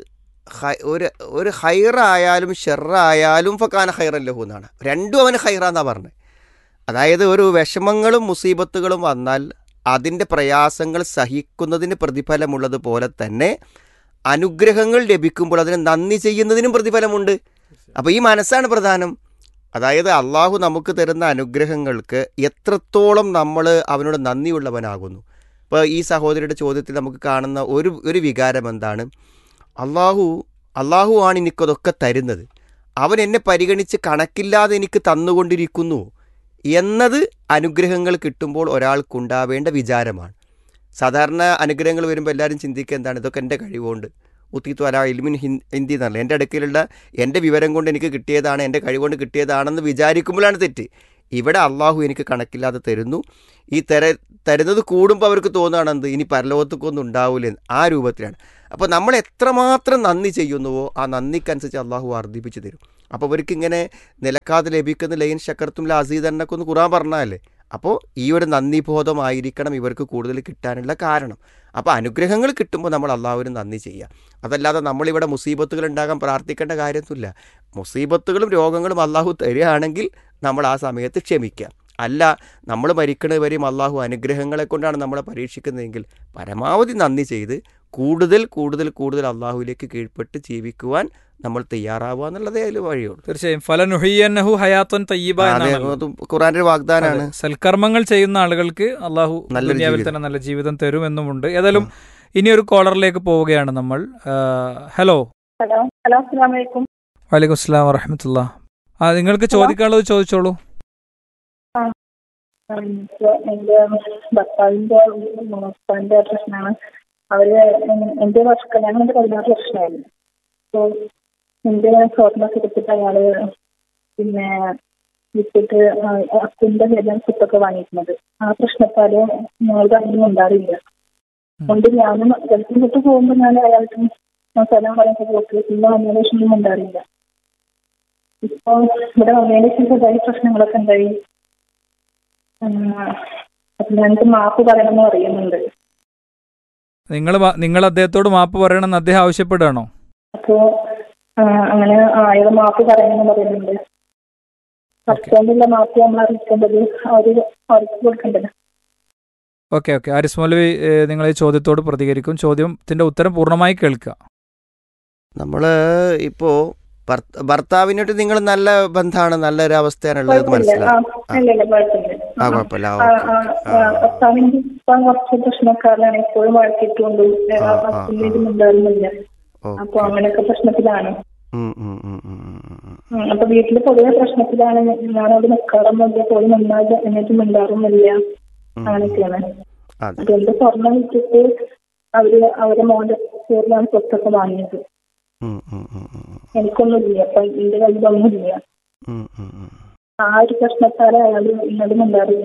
ഒരു ഒരു ഹൈറായാലും ഷെറായാലും ഫക്കാന ഹൈറൻ ലഹു എന്നാണ്. രണ്ടും അവന് ഹൈറാന്നാണ് പറഞ്ഞത്. അതായത് ഒരു വിഷമങ്ങളും മുസീബത്തുകളും വന്നാൽ അതിൻ്റെ പ്രയാസങ്ങൾ സഹിക്കുന്നതിന് പ്രതിഫലമുള്ളതുപോലെ തന്നെ അനുഗ്രഹങ്ങൾ ലഭിക്കുമ്പോൾ അതിന് നന്ദി ചെയ്യുന്നതിനും പ്രതിഫലമുണ്ട്. അപ്പോൾ ഈ മനസ്സാണ് പ്രധാനം. അതായത് അള്ളാഹു നമുക്ക് തരുന്ന അനുഗ്രഹങ്ങൾക്ക് എത്രത്തോളം നമ്മൾ അവനോട് നന്ദിയുള്ളവനാകുന്നു. ഇപ്പോൾ ഈ സഹോദരിയുടെ ചോദ്യത്തിൽ നമുക്ക് കാണുന്ന ഒരു ഒരു വികാരം എന്താണ്? അള്ളാഹു അള്ളാഹു ആണ് എനിക്കതൊക്കെ തരുന്നത്, അവൻ എന്നെ പരിഗണിച്ച് കണക്കില്ലാതെ എനിക്ക് തന്നുകൊണ്ടിരിക്കുന്നു എന്നത് അനുഗ്രഹങ്ങൾ കിട്ടുമ്പോൾ ഒരാൾക്കുണ്ടാവേണ്ട വിചാരമാണ്. സാധാരണ അനുഗ്രഹങ്ങൾ വരുമ്പോൾ എല്ലാവരും ചിന്തിക്കുക എന്താണ്? ഇതൊക്കെ എൻ്റെ കഴിവുകൊണ്ട് ഉത്തീത്തു അല ഇൽമിൻ ഹിന്ദി എന്നല്ല, എൻ്റെ അടുക്കലുള്ള എൻ്റെ വിവരം കൊണ്ട് എനിക്ക് കിട്ടിയതാണ്, എൻ്റെ കഴിവുകൊണ്ട് കിട്ടിയതാണെന്ന് വിചാരിക്കുമ്പോഴാണ് തെറ്റ്. ഇവിടെ അള്ളാഹു എനിക്ക് കണക്കില്ലാതെ തരുന്നു. ഈ തര തരുന്നത് കൂടുമ്പോൾ അവർക്ക് തോന്നുകയാണ് എന്ത്, ഇനി പരലോകത്തേക്കൊന്നും ഉണ്ടാവില്ലെന്ന്. ആ രൂപത്തിലാണ്. അപ്പോൾ നമ്മൾ എത്രമാത്രം നന്ദി ചെയ്യുന്നുവോ ആ നന്ദിക്കനുസരിച്ച് അള്ളാഹു വർദ്ധിപ്പിച്ച് തരും. അപ്പോൾ അവർക്ക് ഇങ്ങനെ നിലക്കാതെ ലഭിക്കുന്ന ലൈൻ ശക്കർത്തും ലാസീദ് എന്നൊക്കെ ഒന്ന് ഖുർആൻ പറഞ്ഞാലേ. അപ്പോൾ ഈ ഒരു നന്ദിബോധമായിരിക്കണം ഇവർക്ക് കൂടുതൽ കിട്ടാനുള്ള കാരണം. അപ്പോൾ അനുഗ്രഹങ്ങൾ കിട്ടുമ്പോൾ നമ്മൾ അള്ളാഹുവിന് നന്ദി ചെയ്യുക. അതല്ലാതെ നമ്മളിവിടെ മുസീബത്തുകൾ ഉണ്ടാകാൻ പ്രാർത്ഥിക്കേണ്ട കാര്യമൊന്നുമില്ല. മുസീബത്തുകളും രോഗങ്ങളും അള്ളാഹു തരികയാണെങ്കിൽ നമ്മൾ ആ സമയത്ത് ക്ഷമിക്കുക. അല്ല നമ്മൾ മരിക്കുന്നത് വരെയും അള്ളാഹു അനുഗ്രഹങ്ങളെ കൊണ്ടാണ് നമ്മളെ പരീക്ഷിക്കുന്നതെങ്കിൽ പരമാവധി നന്ദി ചെയ്ത് കൂടുതൽ കൂടുതൽ കൂടുതൽ അള്ളാഹുവിലേക്ക് കീഴ്പ്പെട്ട് ജീവിക്കുവാൻ നമ്മൾ തയ്യാറാവുക എന്നുള്ളതേ അതിൽ വഴിയുള്ളൂ. തീർച്ചയായും ഫലനുഹിയന്നഹു ഹയാത്തൻ തയ്യിബ അതെ, എന്നാണ് അത് ഖുർആന്റെ ഒരു വാഗ്ദാനാണ്. സൽക്കർമ്മങ്ങൾ ചെയ്യുന്ന ആളുകൾക്ക് അള്ളാഹു നല്ലൊരു ദുനിയാവിൽ ജീവിതം. തന്നെ നല്ല ജീവിതം തരും എന്നുമുണ്ട്. ഏതായാലും ഇനി ഒരു കോളറിലേക്ക് പോവുകയാണ് നമ്മൾ. ഹലോ ഹലോ ഹലോ അസ്സലാമു അലൈക്കും. വലൈക്കും അസ്സലാം വറഹ്മത്തുള്ളാ. ആ നിങ്ങൾക്ക് ചോദിക്കാനുള്ളത് ചോദിച്ചോളൂ. എന്റെ ഭർത്താവിന്റെ ഭർത്താവിന്റെ പ്രശ്നമാണ്. അവര് എന്റെ വർഷം കല്യാണം കൊണ്ട് പതിനാറ് വർഷമായിരുന്നു. അപ്പൊ എന്റെ സ്വർണ്ണ എടുത്തിട്ട് അയാള് പിന്നെ വിട്ടിട്ട് അച്ഛന്റെ പേരിലാണ് സ്വത്തൊക്കെ വാങ്ങിയിരുന്നത്. ആ പ്രശ്നത്താല് ഞങ്ങൾക്ക് അങ്ങനെ ഉണ്ടാറില്ല. അതുകൊണ്ട് ഞാനും ഗൾഫിൽ വിട്ട് പോകുമ്പോ ഞാൻ അയാൾക്ക് സ്ഥലം പറയുമ്പോൾ പോക്ക് പിന്നെ വന്നതിന് ശേഷം ഉണ്ടാറില്ല. ഇപ്പൊ ഇവിടെ വന്നതിന് ശേഷം ചെറിയ പ്രശ്നങ്ങളൊക്കെ ഉണ്ടായി. അപ്പൊ ഞങ്ങൾക്ക് മാപ്പ് പറയണമെന്ന് പറയുന്നുണ്ട്. നിങ്ങൾ നിങ്ങൾ അദ്ദേഹത്തോട് മാപ്പ് പറയണമെന്ന് അദ്ദേഹം ആവശ്യപ്പെടുകയാണോ? അപ്പോ അങ്ങനെ അയാൾ മാപ്പ് പറയണമെന്ന് പറയുന്നുണ്ട്. ഹസ്ബൻഡിന്റെ മാപ്പ് നമ്മൾ അറിയിക്കേണ്ടത് അവര് അവർക്ക് കൊടുക്കേണ്ടത്. ഓക്കെ ഓക്കെ ആരിസ് മൗലവി നിങ്ങൾ ഈ ചോദ്യത്തോട് പ്രതികരിക്കും. ചോദ്യത്തിന്റെ ഉത്തരം പൂർണ്ണമായി കേൾക്കുക. നമ്മൾ ഇപ്പോൾ ഭർത്താവിനോട്ട് നിങ്ങൾ നല്ല ബന്ധമാണ്, നല്ലൊരു അവസ്ഥയാണുള്ളത് മനസ്സിലാവും. ആ കുഴപ്പമില്ല. ഭർത്താവിന്റെ കുറച്ച് പ്രശ്നക്കാരാണ്, എപ്പോഴും വഴക്കിട്ടുകൊണ്ട് ഉണ്ടായിരുന്നില്ല. അപ്പൊ അങ്ങനെയൊക്കെ പ്രശ്നത്തിലാണ്. അപ്പൊ വീട്ടില് പൊതുവെ പ്രശ്നത്തിലാണ്. ഞാനവിടെ നിൽക്കാറൊന്നുമില്ല, പോയി നന്നായി എന്നിട്ട് മിണ്ടാറൊന്നുമില്ല. അങ്ങനെയൊക്കെയാണ്. അതുകൊണ്ട് സ്വർണ്ണം വിറ്റിട്ട് അവര് അവരെ മോന്റെ പേരിലാണ് സ്വത്തൊക്കെ വാങ്ങിയത്. എനിക്കൊന്നുമില്ല, അപ്പൊ എന്റെ കയ്യിലൊന്നുമില്ല. ആ ഒരു പ്രശ്നത്താല് അയാള് ഇന്നത് മിണ്ടാറില്ല.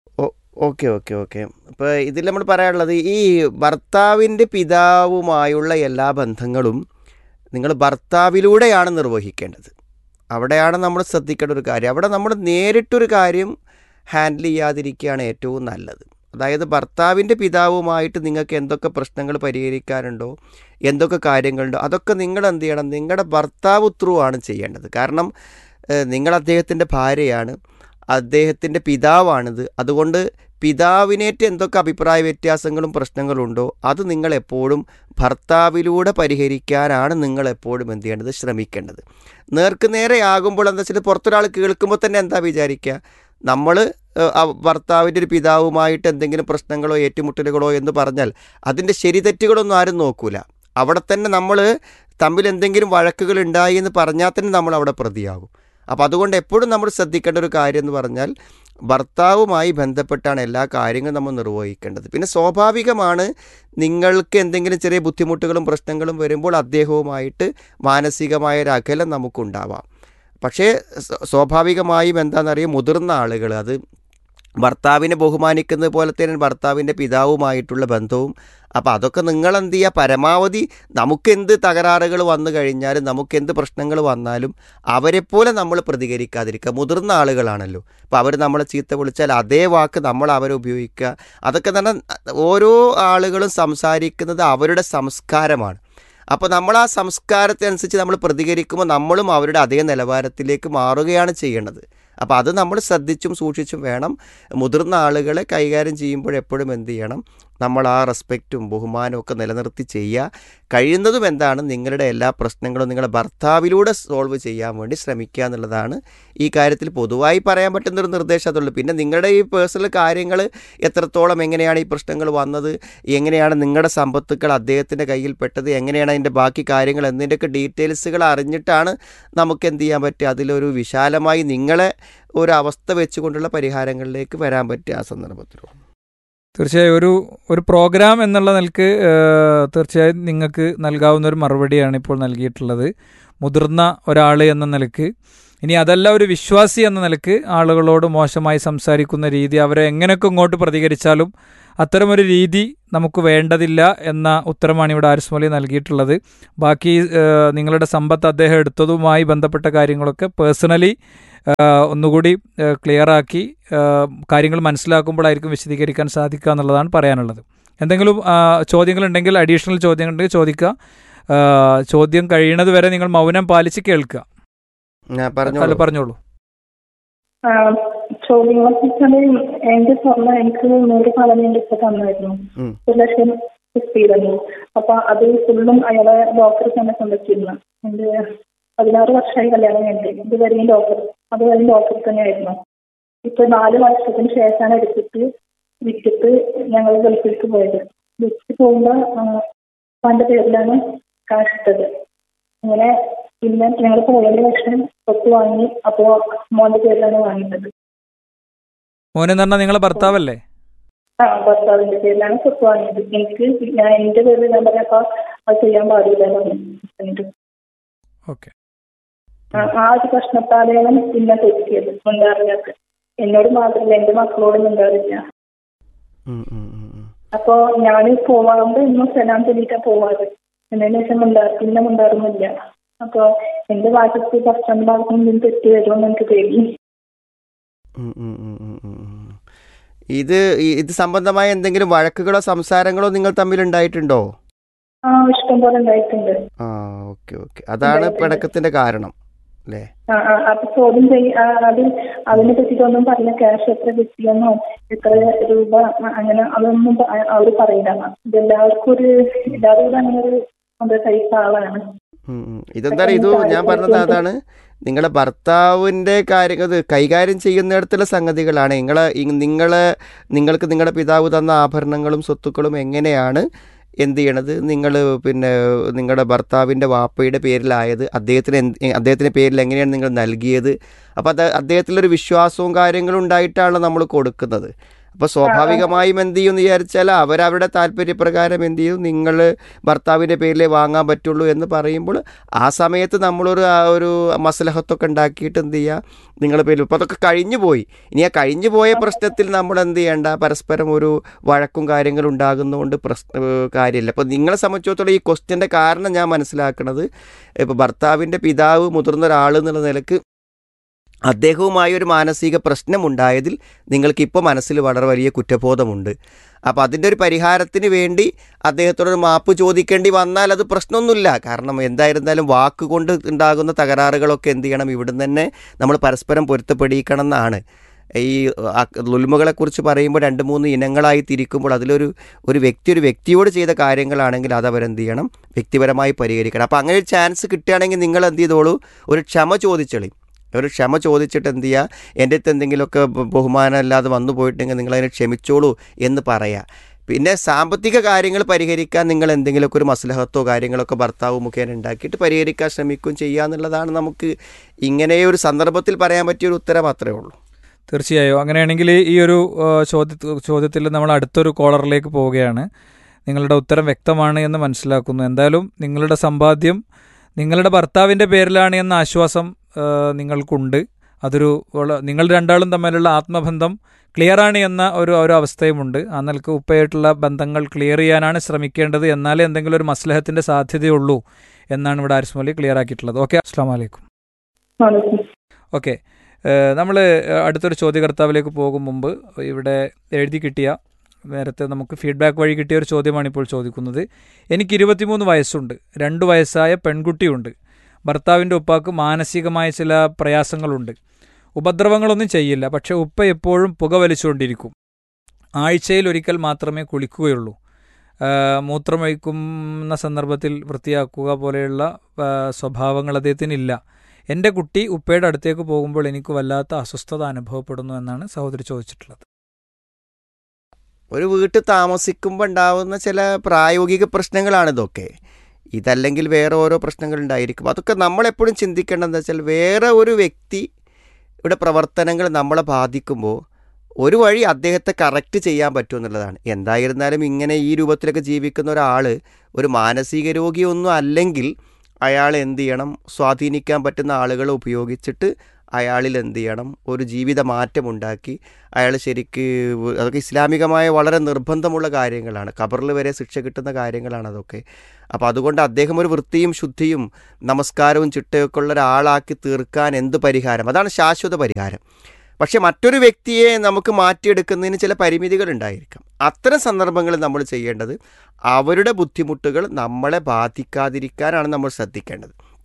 ഓക്കെ ഓക്കെ ഓക്കെ ഇപ്പോൾ ഇതിൽ നമ്മൾ പറയാനുള്ളത്, ഈ ഭർത്താവിൻ്റെ പിതാവുമായുള്ള എല്ലാ ബന്ധങ്ങളും നിങ്ങൾ ഭർത്താവിലൂടെയാണ് നിർവഹിക്കേണ്ടത്. അവിടെയാണ് നമ്മൾ ശ്രദ്ധിക്കേണ്ട ഒരു കാര്യം. അവിടെ നമ്മൾ നേരിട്ടൊരു കാര്യം ഹാൻഡിൽ ചെയ്യാതിരിക്കുകയാണ് ഏറ്റവും നല്ലത്. അതായത് ഭർത്താവിൻ്റെ പിതാവുമായിട്ട് നിങ്ങൾക്ക് എന്തൊക്കെ പ്രശ്നങ്ങൾ പരിഹരിക്കാനുണ്ടോ, എന്തൊക്കെ കാര്യങ്ങളുണ്ടോ, അതൊക്കെ നിങ്ങൾ എന്ത് ചെയ്യണം, നിങ്ങളുടെ ഭർത്താവ് ത്രൂ ആണ് ചെയ്യേണ്ടത്. കാരണം നിങ്ങൾ അദ്ദേഹത്തിൻ്റെ ഭാര്യയാണ്, അദ്ദേഹത്തിൻ്റെ പിതാവാണിത്. അതുകൊണ്ട് പിതാവിനേറ്റ് എന്തൊക്കെ അഭിപ്രായ വ്യത്യാസങ്ങളും പ്രശ്നങ്ങളുണ്ടോ അത് നിങ്ങളെപ്പോഴും ഭർത്താവിലൂടെ പരിഹരിക്കാനാണ് നിങ്ങളെപ്പോഴും എന്ത് ചെയ്യേണ്ടത്, ശ്രമിക്കേണ്ടത്. നേർക്ക് നേരെ ആകുമ്പോൾ എന്താ വെച്ചാൽ പുറത്തൊരാൾ കേൾക്കുമ്പോൾ തന്നെ എന്താ വിചാരിക്കുക, നമ്മൾ ഭർത്താവിൻ്റെ ഒരു പിതാവുമായിട്ട് എന്തെങ്കിലും പ്രശ്നങ്ങളോ ഏറ്റുമുട്ടലുകളോ എന്ന് പറഞ്ഞാൽ അതിൻ്റെ ശരി തെറ്റുകളൊന്നും ആരും നോക്കൂല. അവിടെ തന്നെ നമ്മൾ തമ്മിൽ എന്തെങ്കിലും വഴക്കുകൾ ഉണ്ടായി എന്ന് പറഞ്ഞാൽ തന്നെ നമ്മൾ അവിടെ പ്രതിയാകും. അപ്പോൾ അതുകൊണ്ട് എപ്പോഴും നമ്മൾ ശ്രദ്ധിക്കേണ്ട ഒരു കാര്യം എന്ന് പറഞ്ഞാൽ ഭർത്താവുമായി ബന്ധപ്പെട്ടാണ് എല്ലാ കാര്യങ്ങളും നമ്മൾ നിർവഹിക്കേണ്ടത്. പിന്നെ സ്വാഭാവികമാണ്, നിങ്ങൾക്ക് എന്തെങ്കിലും ചെറിയ ബുദ്ധിമുട്ടുകളും പ്രശ്നങ്ങളും വരുമ്പോൾ അദ്ദേഹവുമായിട്ട് മാനസികമായ ഒരു അകലം നമുക്കുണ്ടാവാം. പക്ഷേ സ്വാഭാവികമായും എന്താണെന്നറിയാം, മുതിർന്ന ആളുകൾ അത് ഭർത്താവിനെ ബഹുമാനിക്കുന്നത് പോലെ തന്നെ ഭർത്താവിൻ്റെ പിതാവുമായിട്ടുള്ള ബന്ധവും. അപ്പോൾ അതൊക്കെ നിങ്ങളെന്ത് ചെയ്യുക, പരമാവധി നമുക്കെന്ത് തകരാറുകൾ വന്നു കഴിഞ്ഞാലും നമുക്കെന്ത് പ്രശ്നങ്ങൾ വന്നാലും അവരെപ്പോലെ നമ്മൾ പ്രതികരിക്കാതിരിക്കുക. മുതിർന്ന ആളുകളാണല്ലോ, അപ്പോൾ അവർ നമ്മളെ ചീത്ത വിളിച്ചാൽ അതേ വാക്ക് നമ്മൾ അവരെ ഉപയോഗിക്കുക. അതൊക്കെ തന്നെ ഓരോ ആളുകളും സംസാരിക്കുന്നത് അവരുടെ സംസ്കാരമാണ്. അപ്പോൾ നമ്മൾ ആ സംസ്കാരത്തെ അനുസരിച്ച് നമ്മൾ പ്രതികരിക്കുമ്പോൾ നമ്മളും അവരുടെ അതേ നിലവാരത്തിലേക്ക് മാറുകയാണ് ചെയ്യേണ്ടത്. അപ്പോൾ അത് നമ്മൾ ശ്രദ്ധിച്ചും സൂക്ഷിച്ചും വേണം മുതിർന്ന ആളുകളെ കൈകാര്യം ചെയ്യുമ്പോൾ എപ്പോഴും എന്ത് ചെയ്യണം, നമ്മൾ ആ റെസ്പെക്റ്റും ബഹുമാനവും ഒക്കെ നിലനിർത്തി ചെയ്യുക. കഴിയുന്നതും എന്താണ്, നിങ്ങളുടെ എല്ലാ പ്രശ്നങ്ങളും നിങ്ങളുടെ ഭർത്താവിലൂടെ സോൾവ് ചെയ്യാൻ വേണ്ടി ശ്രമിക്കുക എന്നുള്ളതാണ് ഈ കാര്യത്തിൽ പൊതുവായി പറയാൻ പറ്റുന്നൊരു നിർദ്ദേശം. അതുള്ളൂ. പിന്നെ നിങ്ങളുടെ ഈ പേഴ്സണൽ കാര്യങ്ങൾ എത്രത്തോളം, എങ്ങനെയാണ് ഈ പ്രശ്നങ്ങൾ വന്നത്, എങ്ങനെയാണ് നിങ്ങളുടെ സമ്പത്തുക്കൾ അദ്ദേഹത്തിൻ്റെ കയ്യിൽ പെട്ടത്, എങ്ങനെയാണ് അതിൻ്റെ ബാക്കി കാര്യങ്ങൾ എന്നതിൻ്റെയൊക്കെ ഡീറ്റെയിൽസുകൾ അറിഞ്ഞിട്ടാണ് നമുക്ക് എന്ത് ചെയ്യാൻ പറ്റുക, അതിലൊരു വിശാലമായി നിങ്ങളെ ഒരു അവസ്ഥ വെച്ചുകൊണ്ടുള്ള പരിഹാരങ്ങളിലേക്ക് വരാൻ പറ്റുക ആ സന്ദർഭത്തിലും. തീർച്ചയായും ഒരു ഒരു പ്രോഗ്രാം എന്നുള്ള നിലക്ക് തീർച്ചയായും നിങ്ങൾക്ക് നൽകാവുന്ന ഒരു മറുപടിയാണ് ഇപ്പോൾ നൽകിയിട്ടുള്ളത്, മുതിർന്ന ഒരാൾ എന്ന നിലക്ക്. ഇനി അതല്ല, ഒരു വിശ്വാസി എന്ന നിലക്ക് ആളുകളോട് മോശമായി സംസാരിക്കുന്ന രീതി, അവരെ എങ്ങനെയൊക്കെ ഇങ്ങോട്ട് പ്രതികരിച്ചാലും അത്തരമൊരു രീതി നമുക്ക് വേണ്ടതില്ല എന്ന ഉത്തരമാണ് ഇവിടെ ആരിസ് മൗലവി നൽകിയിട്ടുള്ളത്. ബാക്കി നിങ്ങളുടെ സമ്പത്ത് അദ്ദേഹം എടുത്തതുമായി ബന്ധപ്പെട്ട കാര്യങ്ങളൊക്കെ പേഴ്സണലി ഒന്നുകൂടി ക്ലിയറാക്കി കാര്യങ്ങൾ മനസ്സിലാക്കുമ്പോഴായിരിക്കും വിശദീകരിക്കാൻ സാധിക്കുക എന്നുള്ളതാണ് പറയാനുള്ളത്. എന്തെങ്കിലും ചോദ്യങ്ങളുണ്ടെങ്കിൽ, അഡീഷണൽ ചോദ്യങ്ങളുണ്ടെങ്കിൽ ചോദിക്കുക. ചോദ്യം കഴിയുന്നത് വരെ നിങ്ങൾ മൗനം പാലിച്ച് കേൾക്കുക. പറഞ്ഞോളൂ. ചോദ്യങ്ങളെ കുറിച്ചാണ്. എന്റെ സ്വർണ്ണം എനിക്ക് നൂറ് പവൻ എന്റെ ഇപ്പൊ തന്നായിരുന്നു, ഉം. ഒരു ലക്ഷം കിട്ടിയിരുന്നു. അപ്പൊ അത് ഫുള്ളും അയാളെ ഡോക്ടർ തന്നെ കൊണ്ടുവച്ചിരുന്നു. എന്റെ പതിനാറ് വർഷമായി കല്യാണം കഴിഞ്ഞിട്ട് ഇതുവരെയും ഡോക്ടർ അതുവരെയും ഡോക്ടർ തന്നെയായിരുന്നു. ഇപ്പൊ നാല് വർഷത്തിന് ശേഷമാണ് എടുത്തിട്ട് വിറ്റിട്ട് ഞങ്ങൾ ഗൾഫിലേക്ക് പോയത്. വിറ്റ് പോകുമ്പോ പന്റെ പേരിലാണ് കാശ് ഇട്ടത്. അങ്ങനെ പിന്നെ ഞങ്ങൾ പോയതിന് ശേഷം സ്വത്ത് വാങ്ങി. അപ്പോ മോന്റെ പേരിലാണ് വാങ്ങിയത്. മോനെന്ന് പറഞ്ഞാൽ നിങ്ങളെ ഭർത്താവല്ലേ? ആ, ഭർത്താവിന്റെ പേരിലാണ് സ്വത്ത് വാങ്ങിയത്. എനിക്ക് ഞാൻ എന്റെ പേരിൽ ഞാൻ പറഞ്ഞപ്പോ അത് ചെയ്യാൻ പാടില്ല പറഞ്ഞു. ഓക്കെ. ആ ഒരു പ്രശ്നത്താലെയാണ് പിന്നെ തെറ്റിയത്. മുണ്ടാറില്ലാത്ത എന്നോട് മാത്രമല്ല എന്റെ മക്കളോടും മുണ്ടാറില്ല. ഉം, ഉം, ഉം, ഉം. അപ്പൊ ഞാൻ പോവാറുണ്ട്, ഇന്നും സലാം ചൊല്ലിട്ടാ പോവാറ്. എന്നതിന് ശേഷം മുണ്ടാ പിന്നെ മുണ്ടാറുന്നില്ല. അപ്പൊ എന്റെ ഭാഗത്ത് ഭക്ഷണം ഭാഗത്തും തെറ്റി വരുമെന്ന് എനിക്ക് പേടി. ഉം, ഉം, ഉം, ഉം, ഉം, ഉം. ഇത് ഈ- ഇത് സംബന്ധമായ എന്തെങ്കിലും വഴക്കുകളോ സംസാരങ്ങളോ നിങ്ങൾ തമ്മിൽ ഉണ്ടായിട്ടുണ്ടോ? ആ, ഇഷ്ടം പോലെ ഉണ്ടായിട്ടുണ്ട്. ആ, ഓക്കെ ഓക്കെ. അതാണ് ഉണ്ടായിട്ടുണ്ട്. പിണക്കത്തിന്റെ കാരണം അല്ലേ? ആ ആ അപ്പൊ ചോദ്യം ചെയ്യ ആ, അത് അതിനെ പറ്റിയിട്ടൊന്നും പറഞ്ഞ ക്യാഷ് എത്ര കിട്ടിയെന്നോ എത്ര രൂപ അ- അങ്ങനെ അതൊന്നും പ- അ- അവര് പറയില്ല. ഇതെല്ലാവർക്കും ഒരു എല്ലാവരും അങ്ങനെ ഒരു എന്താ ടൈപ്പ് ആളാണ്. ഉം, ഉം. ഇതെന്താണ് ഇത് ഞാൻ പറഞ്ഞത് അതാണ് നിങ്ങളെ ഭർത്താവിൻ്റെ കാര്യം ഇത് കൈകാര്യം ചെയ്യുന്നിടത്തുള്ള സംഗതികളാണ്. നിങ്ങളെ ഈ- നിങ്ങളെ നിങ്ങൾക്ക് നിങ്ങളുടെ പിതാവ് തന്ന ആഭരണങ്ങളും സ്വത്തുക്കളും എങ്ങനെയാണ് എന്ത് ചെയ്യണത്, നിങ്ങൾ പിന്നെ നിങ്ങളുടെ ഭർത്താവിൻ്റെ വാപ്പയുടെ പേരിലായത് അദ്ദേഹത്തിന് എന്ത് അദ്ദേഹത്തിൻ്റെ പേരിൽ എങ്ങനെയാണ് നിങ്ങൾ നൽകിയത്. അപ്പോൾ അത് അദ്ദേഹത്തിലൊരു വിശ്വാസവും കാര്യങ്ങളും ഉണ്ടായിട്ടാണ് നമ്മൾ കൊടുക്കുന്നത്. അപ്പോൾ സ്വാഭാവികമായും എന്ത് ചെയ്യുമെന്ന് വിചാരിച്ചാൽ അവരവരുടെ താല്പര്യപ്രകാരം എന്ത് ചെയ്യും, നിങ്ങൾ ഭർത്താവിൻ്റെ പേരിലേ വാങ്ങാൻ പറ്റുള്ളൂ എന്ന് പറയുമ്പോൾ ആ സമയത്ത് നമ്മളൊരു ആ ഒരു മസലഹത്തൊക്കെ ഉണ്ടാക്കിയിട്ട് എന്ത് ചെയ്യുക, നിങ്ങളുടെ പേരിൽ ഇപ്പോൾ അതൊക്കെ കഴിഞ്ഞു പോയി. ഇനി ആ കഴിഞ്ഞു പോയ പ്രശ്നത്തിൽ നമ്മൾ എന്ത് ചെയ്യേണ്ട, പരസ്പരം ഒരു വഴക്കും കാര്യങ്ങളും ഉണ്ടാകുന്നതുകൊണ്ട് പ്രശ്ന കാര്യമില്ല. അപ്പോൾ നിങ്ങളെ സംബന്ധിച്ചിടത്തോളം ഈ ക്വസ്റ്റ്യൻ്റെ കാരണം ഞാൻ മനസ്സിലാക്കുന്നത്, ഇപ്പോൾ ഭർത്താവിൻ്റെ പിതാവ് മുതിർന്ന ഒരാൾ എന്നുള്ള നിലക്ക് അദ്ദേഹവുമായി ഒരു മാനസിക പ്രശ്നമുണ്ടായതിൽ നിങ്ങൾക്കിപ്പോൾ മനസ്സിൽ വളരെ വലിയ കുറ്റബോധമുണ്ട്. അപ്പോൾ അതിൻ്റെ ഒരു പരിഹാരത്തിന് വേണ്ടി അദ്ദേഹത്തോടൊരു മാപ്പ് ചോദിക്കേണ്ടി വന്നാൽ അത് പ്രശ്നമൊന്നുമില്ല. കാരണം എന്തായിരുന്നാലും വാക്കുകൊണ്ട് ഉണ്ടാകുന്ന തകരാറുകളൊക്കെ എന്ത് ചെയ്യണം, ഇവിടുന്ന് തന്നെ നമ്മൾ പരസ്പരം പൊരുത്തപ്പെടിക്കണം എന്നാണ്. ഈ ലുൽമുകളെക്കുറിച്ച് പറയുമ്പോൾ രണ്ട് മൂന്ന് ഇനങ്ങളായി തിരിക്കുമ്പോൾ അതിലൊരു ഒരു വ്യക്തി ഒരു വ്യക്തിയോട് ചെയ്ത കാര്യങ്ങളാണെങ്കിൽ അത് അവരെന്ത് ചെയ്യണം, വ്യക്തിപരമായി പരിഹരിക്കണം. അപ്പോൾ അങ്ങനെ ഒരു ചാൻസ് കിട്ടുകയാണെങ്കിൽ നിങ്ങൾ എന്ത് ചെയ്തോളൂ, ഒരു ക്ഷമ ചോദിച്ചോളി. ഒരു ക്ഷമ ചോദിച്ചിട്ട് എന്ത് ചെയ്യുക, എൻ്റെ അടുത്ത് എന്തെങ്കിലുമൊക്കെ ബഹുമാനം അല്ലാതെ വന്നു പോയിട്ടുണ്ടെങ്കിൽ നിങ്ങളതിനെ ക്ഷമിച്ചോളൂ എന്ന് പറയാം. പിന്നെ സാമ്പത്തിക കാര്യങ്ങൾ പരിഹരിക്കാൻ നിങ്ങൾ എന്തെങ്കിലുമൊക്കെ ഒരു മസ്ലഹത്തോ കാര്യങ്ങളൊക്കെ ഭർത്താവ് മുഖേന ഉണ്ടാക്കിയിട്ട് പരിഹരിക്കാൻ ശ്രമിക്കുകയും ചെയ്യുക എന്നുള്ളതാണ് നമുക്ക് ഇങ്ങനെ ഒരു സന്ദർഭത്തിൽ പറയാൻ പറ്റിയൊരു ഉത്തരം മാത്രമേ ഉള്ളൂ. തീർച്ചയായും. അങ്ങനെയാണെങ്കിൽ ഈ ഒരു ചോദ്യ ചോദ്യത്തിൽ നമ്മൾ അടുത്തൊരു കോളറിലേക്ക് പോവുകയാണ്. നിങ്ങളുടെ ഉത്തരം വ്യക്തമാണ് എന്ന് മനസ്സിലാക്കുന്നു. എന്തായാലും നിങ്ങളുടെ സമ്പാദ്യം നിങ്ങളുടെ ഭർത്താവിൻ്റെ പേരിലാണ് എന്ന ആശ്വാസം നിങ്ങൾക്കുണ്ട്. അതൊരു നിങ്ങൾ രണ്ടാളും തമ്മിലുള്ള ആത്മബന്ധം ക്ലിയറാണ് എന്ന ഒരു ഒരു അവസ്ഥയുമുണ്ട്. ആ നിലക്ക് ഉപ്പയായിട്ടുള്ള ബന്ധങ്ങൾ ക്ലിയർ ചെയ്യാനാണ് ശ്രമിക്കേണ്ടത്. എന്നാലേ എന്തെങ്കിലും ഒരു മസ്ലഹത്തിൻ്റെ സാധ്യതയുള്ളൂ എന്നാണ് ഇവിടെ ആരിസ് മൗലവി ക്ലിയർ ആക്കിയിട്ടുള്ളത്. ഓക്കെ, അസ്സാം വലൈക്കും. ഓക്കെ, നമ്മൾ അടുത്തൊരു ചോദ്യകർത്താവിലേക്ക് പോകും മുമ്പ് ഇവിടെ എഴുതി കിട്ടിയ നേരത്തെ നമുക്ക് ഫീഡ്ബാക്ക് വഴി കിട്ടിയ ഒരു ചോദ്യമാണ് ഇപ്പോൾ ചോദിക്കുന്നത്. എനിക്ക് ഇരുപത്തിമൂന്ന് വയസ്സുണ്ട്, രണ്ട് വയസ്സായ പെൺകുട്ടിയുണ്ട്. ഭർത്താവിൻ്റെ ഉപ്പാക്ക് മാനസികമായ ചില പ്രയാസങ്ങളുണ്ട്. ഉപദ്രവങ്ങളൊന്നും ചെയ്യില്ല, പക്ഷേ ഉപ്പ എപ്പോഴും പുക വലിച്ചുകൊണ്ടിരിക്കും. ആഴ്ചയിൽ ഒരിക്കൽ മാത്രമേ കുളിക്കുകയുള്ളൂ. മൂത്രമൊഴിക്കുന്ന സന്ദർഭത്തിൽ വൃത്തിയാക്കുക പോലെയുള്ള സ്വഭാവങ്ങൾ അദ്ദേഹത്തിനില്ല. എൻ്റെ കുട്ടി ഉപ്പയുടെ അടുത്തേക്ക് പോകുമ്പോൾ എനിക്ക് വല്ലാത്ത അസ്വസ്ഥത അനുഭവപ്പെടുന്നു എന്നാണ് സഹോദരി ചോദിച്ചിട്ടുള്ളത്. ഒരു വീട്ടിൽ താമസിക്കുമ്പോൾ ഉണ്ടാകുന്ന ചില പ്രായോഗിക പ്രശ്നങ്ങളാണ് ഇതൊക്കെ. ഇതല്ലെങ്കിൽ വേറെ ഓരോ പ്രശ്നങ്ങളുണ്ടായിരിക്കും. അതൊക്കെ നമ്മളെപ്പോഴും ചിന്തിക്കേണ്ടതെന്ന് വെച്ചാൽ വേറെ ഒരു വ്യക്തിയുടെ പ്രവർത്തനങ്ങൾ നമ്മളെ ബാധിക്കുമ്പോൾ ഒരു വഴി അദ്ദേഹത്തെ കറക്റ്റ് ചെയ്യാൻ പറ്റും എന്നുള്ളതാണ്. എന്തായിരുന്നാലും ഇങ്ങനെ ഈ രൂപത്തിലൊക്കെ ജീവിക്കുന്ന ഒരാൾ ഒരു മാനസിക രോഗിയൊന്നും അല്ലെങ്കിൽ അയാൾ എന്ത് ചെയ്യണം, സ്വാധീനിക്കാൻ പറ്റുന്ന ആളുകളെ ഉപയോഗിച്ചിട്ട് അയാളിൽ എന്ത് ചെയ്യണം, ഒരു ജീവിത മാറ്റമുണ്ടാക്കി അയാൾ ശരിക്ക് അതൊക്കെ ഇസ്ലാമികമായ വളരെ നിർബന്ധമുള്ള കാര്യങ്ങളാണ്. ഖബറിൽ വരെ ശിക്ഷ കിട്ടുന്ന കാര്യങ്ങളാണ് അതൊക്കെ. അപ്പോൾ അതുകൊണ്ട് അദ്ദേഹം ഒരു വൃത്തിയും ശുദ്ധിയും നമസ്കാരവും ചിട്ടയൊക്കെ ഉള്ള ഒരാളാക്കി തീർക്കാൻ എന്ത് പരിഹാരം, അതാണ് ശാശ്വത പരിഹാരം. പക്ഷേ മറ്റൊരു വ്യക്തിയെ നമുക്ക് മാറ്റിയെടുക്കുന്നതിന് ചില പരിമിതികൾ ഉണ്ടായിരിക്കാം. അത്തരം സന്ദർഭങ്ങളിൽ നമ്മൾ ചെയ്യേണ്ടത് അവരുടെ ബുദ്ധിമുട്ടുകൾ നമ്മളെ ബാധിക്കാതിരിക്കാനാണ് നമ്മൾ ശ്രദ്ധിക്കേണ്ടത്.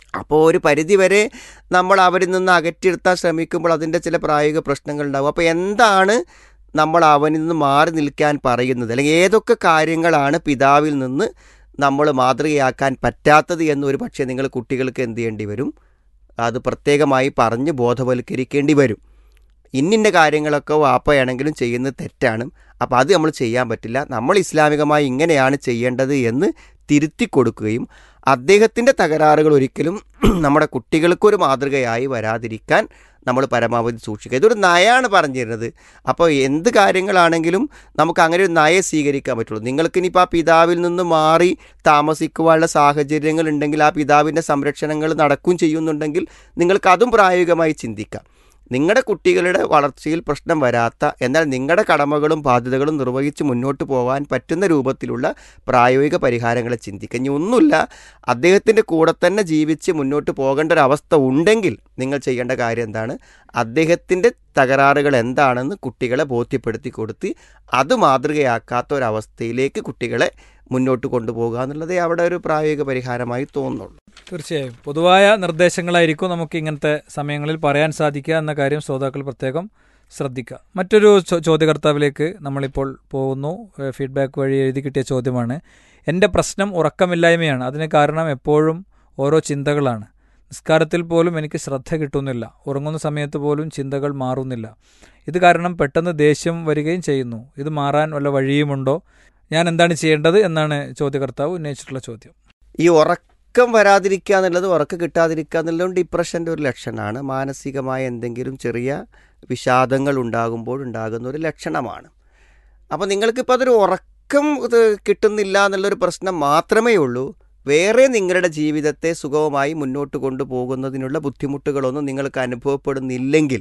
അപ്പോൾ ഒരു പരിധിവരെ നമ്മൾ അവരിൽ നിന്ന് അകറ്റിയിരുത്താൻ ശ്രമിക്കുമ്പോൾ അതിൻ്റെ ചില പ്രായോഗിക പ്രശ്നങ്ങളുണ്ടാകും. അപ്പോൾ എന്താണ് നമ്മൾ അവനിൽ നിന്ന് മാറി നിൽക്കാൻ പറയുന്നത്, അല്ലെങ്കിൽ ഏതൊക്കെ കാര്യങ്ങളാണ് പിതാവിൽ നിന്ന് നമ്മൾ മാതൃകയാക്കാൻ പറ്റാത്തത് എന്നൊരു പക്ഷേ നിങ്ങൾ കുട്ടികൾക്ക് എന്ത് ചെയ്യേണ്ടി വരും, അത് പ്രത്യേകമായി പറഞ്ഞ് ബോധവൽക്കരിക്കേണ്ടി വരും. ഇന്നിൻ്റെ കാര്യങ്ങളൊക്കെ വാപ്പയാണെങ്കിലും ചെയ്യുന്നത് തെറ്റാണ്, അപ്പോൾ അത് നമ്മൾ ചെയ്യാൻ പറ്റില്ല, നമ്മൾ ഇസ്ലാമികമായി ഇങ്ങനെയാണ് ചെയ്യേണ്ടത് എന്ന് തിരുത്തി കൊടുക്കുകയും അദ്ദേഹത്തിൻ്റെ തകരാറുകൾ ഒരിക്കലും നമ്മുടെ കുട്ടികൾക്കൊരു മാതൃകയായി വരാതിരിക്കാൻ നമ്മൾ പരമാവധി സൂക്ഷിക്കുക. ഇതൊരു നയമാണ് പറഞ്ഞിരുന്നത്. അപ്പോൾ എന്ത് കാര്യങ്ങളാണെങ്കിലും നമുക്ക് അങ്ങനെ ഒരു നയം സ്വീകരിക്കാൻ പറ്റുള്ളൂ. നിങ്ങൾക്കിനിപ്പോൾ ആ പിതാവിൽ നിന്ന് മാറി താമസിക്കുവാനുള്ള സാഹചര്യങ്ങൾ ഉണ്ടെങ്കിൽ, ആ പിതാവിൻ്റെ സംരക്ഷണങ്ങൾ നടക്കും ചെയ്യുന്നുണ്ടെങ്കിൽ നിങ്ങൾക്ക് അതും പ്രായോഗികമായി ചിന്തിക്കാം. നിങ്ങളുടെ കുട്ടികളുടെ വളർച്ചയിൽ പ്രശ്നം വരാത്ത, എന്നാൽ നിങ്ങളുടെ കടമകളും ബാധ്യതകളും നിർവഹിച്ച് മുന്നോട്ട് പോകാൻ പറ്റുന്ന രൂപത്തിലുള്ള പ്രായോഗിക പരിഹാരങ്ങളെ ചിന്തിക്കുക. ഇനി ഒന്നുമില്ല, അദ്ദേഹത്തിൻ്റെ കൂടെ തന്നെ ജീവിച്ച് മുന്നോട്ട് പോകേണ്ട ഒരു അവസ്ഥ ഉണ്ടെങ്കിൽ നിങ്ങൾ ചെയ്യേണ്ട കാര്യം എന്താണ്, അദ്ദേഹത്തിൻ്റെ തകരാറുകൾ എന്താണെന്ന് കുട്ടികളെ ബോധ്യപ്പെടുത്തി കൊടുത്ത് അത് മാതൃകയാക്കാത്ത ഒരവസ്ഥയിലേക്ക് കുട്ടികളെ മുന്നോട്ട് കൊണ്ടുപോകുക എന്നുള്ളതേ അവിടെ ഒരു പ്രായോഗിക പരിഹാരമായി തോന്നുന്നുള്ളൂ. തീർച്ചയായും പൊതുവായ നിർദ്ദേശങ്ങളായിരിക്കും നമുക്ക് ഇങ്ങനത്തെ സമയങ്ങളിൽ പറയാൻ സാധിക്കുക എന്ന കാര്യം ശ്രോതാക്കൾ പ്രത്യേകം ശ്രദ്ധിക്കുക. മറ്റൊരു ചോദ്യകർത്താവിലേക്ക് നമ്മളിപ്പോൾ പോകുന്നു. ഫീഡ്ബാക്ക് വഴി എഴുതി കിട്ടിയ ചോദ്യമാണ്. എൻ്റെ പ്രശ്നം ഉറക്കമില്ലായ്മയാണ്. അതിന് കാരണം എപ്പോഴും ഓരോ ചിന്തകളാണ്. നിസ്കാരത്തിൽ പോലും എനിക്ക് ശ്രദ്ധ കിട്ടുന്നില്ല. ഉറങ്ങുന്ന സമയത്ത് പോലും ചിന്തകൾ മാറുന്നില്ല. ഇത് കാരണം പെട്ടെന്ന് ദേഷ്യം വരികയും ചെയ്യുന്നു. ഇത് മാറാൻ വല്ല വഴിയുമുണ്ടോ? ഞാൻ എന്താണ് ചെയ്യേണ്ടത് എന്നാണ് ചോദ്യകർത്താവ് ഉന്നയിച്ചിട്ടുള്ള ചോദ്യം. ഈ ഉറക്കം വരാതിരിക്കുക എന്നുള്ളത്, ഉറക്കം കിട്ടാതിരിക്കുക എന്നുള്ളതും ഡിപ്രഷൻ്റെ ഒരു ലക്ഷണമാണ്. മാനസികമായ എന്തെങ്കിലും ചെറിയ വിഷാദങ്ങൾ ഉണ്ടാകുമ്പോൾ ഉണ്ടാകുന്ന ഒരു ലക്ഷണമാണ്. അപ്പോൾ നിങ്ങൾക്കിപ്പോൾ അതൊരു ഉറക്കം കിട്ടുന്നില്ല എന്നുള്ളൊരു പ്രശ്നം മാത്രമേ ഉള്ളൂ. വേറെ നിങ്ങളുടെ ജീവിതത്തെ സുഗമമായി മുന്നോട്ട് കൊണ്ടുപോകുന്നതിനുള്ള ബുദ്ധിമുട്ടുകളൊന്നും നിങ്ങൾക്ക് അനുഭവപ്പെടുന്നില്ലെങ്കിൽ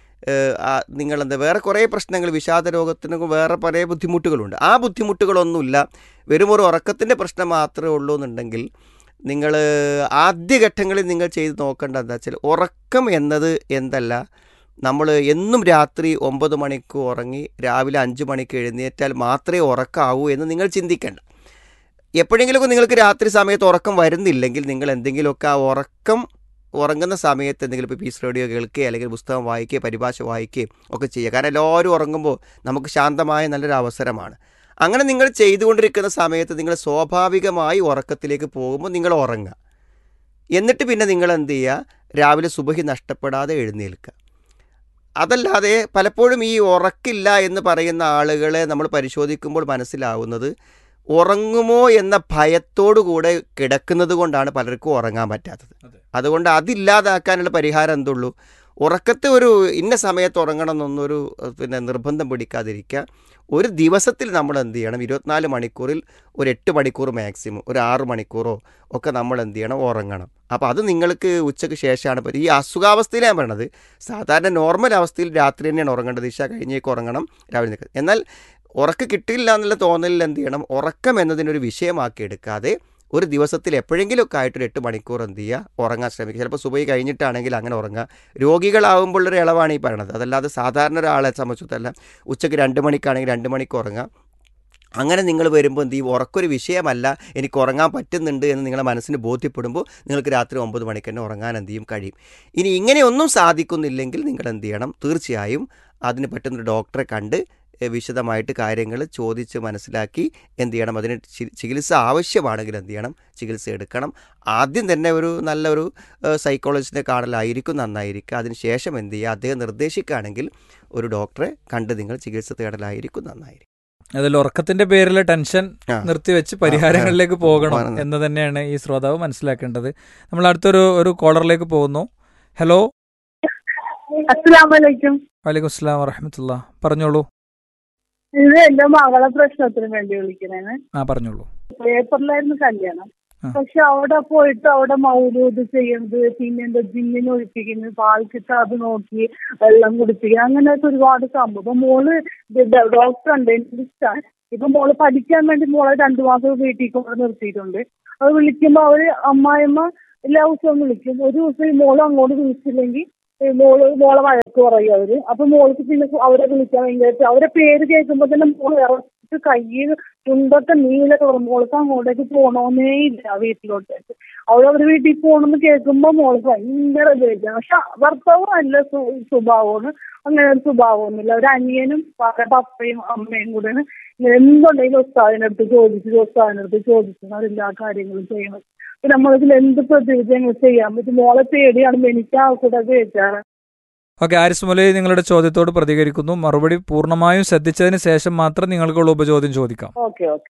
നിങ്ങളെന്താ വേറെ കുറേ പ്രശ്നങ്ങൾ, വിഷാദ രോഗത്തിന് വേറെ പല ബുദ്ധിമുട്ടുകളുണ്ട്. ആ ബുദ്ധിമുട്ടുകളൊന്നുമില്ല, വെറും ഒരു ഉറക്കത്തിൻ്റെ പ്രശ്നം മാത്രമേ ഉള്ളൂ എന്നുണ്ടെങ്കിൽ നിങ്ങൾ ആദ്യഘട്ടങ്ങളിൽ നിങ്ങൾ ചെയ്ത് നോക്കേണ്ട എന്താ വെച്ചാൽ, ഉറക്കം എന്നത് എന്തല്ല, നമ്മൾ എന്നും രാത്രി ഒമ്പത് മണിക്ക് ഉറങ്ങി രാവിലെ അഞ്ച് മണിക്ക് എഴുന്നേറ്റാൽ മാത്രമേ ഉറക്കമാവൂ എന്ന് നിങ്ങൾ ചിന്തിക്കേണ്ട. എപ്പോഴെങ്കിലുമൊക്കെ നിങ്ങൾക്ക് രാത്രി സമയത്ത് ഉറക്കം വരുന്നില്ലെങ്കിൽ നിങ്ങൾ എന്തെങ്കിലുമൊക്കെ ആ ഉറക്കം ഉറങ്ങുന്ന സമയത്ത് എന്തെങ്കിലും ഇപ്പോൾ പീസ് റേഡിയോ കേൾക്കുകയോ അല്ലെങ്കിൽ പുസ്തകം വായിക്കുകയോ പരിഭാഷ വായിക്കുകയോ ഒക്കെ ചെയ്യുക. കാരണം എല്ലാവരും ഉറങ്ങുമ്പോൾ നമുക്ക് ശാന്തമായ നല്ലൊരു അവസരമാണ്. അങ്ങനെ നിങ്ങൾ ചെയ്തുകൊണ്ടിരിക്കുന്ന സമയത്ത് നിങ്ങൾ സ്വാഭാവികമായി ഉറക്കത്തിലേക്ക് പോകുമ്പോൾ നിങ്ങൾ ഉറങ്ങുക. എന്നിട്ട് പിന്നെ നിങ്ങൾ എന്ത് ചെയ്യുക, രാവിലെ സുബഹി നഷ്ടപ്പെടാതെ എഴുന്നേൽക്കുക. അതല്ലാതെ പലപ്പോഴും ഈ ഉറക്കില്ല എന്ന് പറയുന്ന ആളുകളെ നമ്മൾ പരിശോധിക്കുമ്പോൾ മനസ്സിലാവുന്നത് ഉറങ്ങുമോ എന്ന ഭയത്തോടു കൂടെ കിടക്കുന്നത് കൊണ്ടാണ് പലർക്കും ഉറങ്ങാൻ പറ്റാത്തത്. അതുകൊണ്ട് അതില്ലാതാക്കാനുള്ള പരിഹാരം എന്തുള്ളൂ, ഉറക്കത്തെ ഒരു ഇന്ന സമയത്ത് ഉറങ്ങണം എന്നൊന്നൊരു പിന്നെ നിർബന്ധം പിടിക്കാതിരിക്കുക. ഒരു ദിവസത്തിൽ നമ്മൾ എന്ത് ചെയ്യണം, ഇരുപത്തിനാല് മണിക്കൂറിൽ ഒരു എട്ട് മണിക്കൂർ മാക്സിമം, ഒരു ആറ് മണിക്കൂറോ ഒക്കെ നമ്മൾ എന്ത് ചെയ്യണം, ഉറങ്ങണം. അപ്പോൾ അത് നിങ്ങൾക്ക് ഉച്ചയ്ക്ക് ശേഷമാണ് പറ്റും. ഈ അസുഖാവസ്ഥയിലാണ് പറയണത്. സാധാരണ നോർമൽ അവസ്ഥയിൽ രാത്രി തന്നെയാണ് ഉറങ്ങേണ്ടത്. ദിശ കഴിഞ്ഞേക്ക് ഉറങ്ങണം, രാവിലെ നിൽക്കുന്നത്. എന്നാൽ ഉറക്കം കിട്ടില്ല എന്നുള്ള തോന്നലിൽ എന്ത് ചെയ്യണം, ഉറക്കം എന്നതിനൊരു വിഷയമാക്കി എടുക്കാതെ ഒരു ദിവസത്തിൽ എപ്പോഴെങ്കിലുമൊക്കെ ആയിട്ടൊരു എട്ട് മണിക്കൂർ എന്ത് ചെയ്യുക, ഉറങ്ങാൻ ശ്രമിക്കുക. ചിലപ്പോൾ സുബഹി കഴിഞ്ഞിട്ടാണെങ്കിൽ അങ്ങനെ ഉറങ്ങുക. രോഗികളാകുമ്പോഴൊരു ഇളവാണ് ഈ പറയണത്. അതല്ലാതെ സാധാരണ ഒരാളെ സംബന്ധിച്ചിടത്തല്ല. ഉച്ചയ്ക്ക് രണ്ട് മണിക്കാണെങ്കിൽ രണ്ട് മണിക്ക് ഉറങ്ങുക. അങ്ങനെ നിങ്ങൾ വരുമ്പോൾ എന്ത് ചെയ്യും, ഉറക്കൊരു വിഷയമല്ല, എനിക്ക് ഉറങ്ങാൻ പറ്റുന്നുണ്ട് എന്ന് നിങ്ങളുടെ മനസ്സിന് ബോധ്യപ്പെടുമ്പോൾ നിങ്ങൾക്ക് രാത്രി ഒമ്പത് മണിക്ക് തന്നെ ഉറങ്ങാൻ എന്ത് ചെയ്യും കഴിയും. ഇനി ഇങ്ങനെയൊന്നും സാധിക്കുന്നില്ലെങ്കിൽ നിങ്ങൾ എന്ത് ചെയ്യണം, തീർച്ചയായും അതിന് പറ്റുന്നൊരു ഡോക്ടറെ കണ്ട് വിശദമായിട്ട് കാര്യങ്ങൾ ചോദിച്ച് മനസ്സിലാക്കി എന്ത് ചെയ്യണം, അതിന് ചികിത്സ ആവശ്യമാണെങ്കിൽ എന്ത് ചെയ്യണം, ചികിത്സ എടുക്കണം. ആദ്യം തന്നെ ഒരു നല്ലൊരു സൈക്കോളജിസ്റ്റിനെ കാണലായിരിക്കും നന്നായിരിക്കുക. അതിനുശേഷം എന്ത് ചെയ്യുക, അദ്ദേഹം നിർദ്ദേശിക്കുകയാണെങ്കിൽ ഒരു ഡോക്ടറെ കണ്ട് നിങ്ങൾ ചികിത്സ തേടലായിരിക്കും നന്നായിരിക്കും. അതിൽ ഉറക്കത്തിന്റെ പേരിൽ ടെൻഷൻ നിർത്തിവെച്ച് പരിഹാരങ്ങളിലേക്ക് പോകണം എന്ന് തന്നെയാണ് ഈ ശ്രോതാവ് മനസ്സിലാക്കേണ്ടത്. നമ്മൾ അടുത്തൊരു ഒരു കോളറിലേക്ക് പോകുന്നു. ഹലോ, അസ്സലാമലൈക്കും. വലൈക്കും അസ്സലാം വറഹ്മത്തുള്ളാഹി. പറഞ്ഞോളൂ. ഇത് എന്റെ മകളെ പ്രശ്നത്തിന് വേണ്ടി വിളിക്കണേന്ന്. ആ പറഞ്ഞോളൂ. പേപ്പറിലായിരുന്നു കല്യാണം. പക്ഷെ അവിടെ പോയിട്ട് അവിടെ മൗലൂദ് ചെയ്യുന്നത്, പിന്നെ എന്താ ജിന്നിനെ ഒഴിപ്പിക്കുന്നത്, പാൽക്കിട്ട് അത് നോക്കി വെള്ളം കുടിപ്പിക്കുക, അങ്ങനെയൊക്കെ ഒരുപാട് സംഭവം. ഇപ്പൊ മോള് ഡോക്ടർ ഉണ്ട്, ഇഷ്ടമാണ്. ഇപ്പൊ മോള് പഠിക്കാൻ വേണ്ടി മോളെ രണ്ടു മാസം വീട്ടിൽ കൊണ്ട് നിർത്തിയിട്ടുണ്ട്. അത് വിളിക്കുമ്പോ അവര് അമ്മായിമ്മ എല്ലാ ദിവസവും വിളിക്കും. ഒരു ദിവസം മോള് അങ്ങോട്ട് വിളിച്ചില്ലെങ്കിൽ മോള് മോളെ വഴക്ക് പറയും അവര്. അപ്പൊ മോൾക്ക് പിന്നെ അവരെ വിളിക്കാൻ ഭയങ്കര, അവരെ പേര് കേൾക്കുമ്പോ തന്നെ മോള് ഇറച്ചിട്ട് കയ്യിൽ ചുണ്ടൊക്കെ നീലൊക്കെ പറയും. മോൾക്ക് അങ്ങോട്ടേക്ക് പോകണമെന്നേ ഇല്ല വീട്ടിലോട്ടേക്ക്. അവൾ അവരുടെ വീട്ടിൽ പോകണമെന്ന് കേൾക്കുമ്പോ മോള് ഭയങ്കര ഉപയോഗിക്കാം. പക്ഷെ ഭർത്താവ് നല്ല സ്വഭാവമാണ്, അങ്ങനെ ഒരു സ്വഭാവമൊന്നുമില്ല. ഒരു അനിയനും പപ്പയും അമ്മയും കൂടെയാണ് എന്തുണ്ടെങ്കിലും ഉസ്താദിനടുത്ത് ചോദിച്ചു ഉസ്താദിനടുത്ത് ചോദിച്ചാണ് എല്ലാ കാര്യങ്ങളും ചെയ്യണം. അപ്പൊ നമ്മളിതിൽ എന്ത് പ്രതിവിധി ചെയ്യാൻ പറ്റും? മോളെ പേടിയാണ്, എനിക്ക് ആ കൂടെ കേൾക്കാറ്. ഓക്കെ, ആരിസ് മൊലൈ നിങ്ങളുടെ ചോദ്യത്തോട് പ്രതികരിക്കുന്നു. മറുപടി പൂർണ്ണമായും ശ്രദ്ധിച്ചതിന് ശേഷം മാത്രം നിങ്ങൾക്കുള്ള ഉപചോദ്യം ചോദിക്കാം. Okay okay.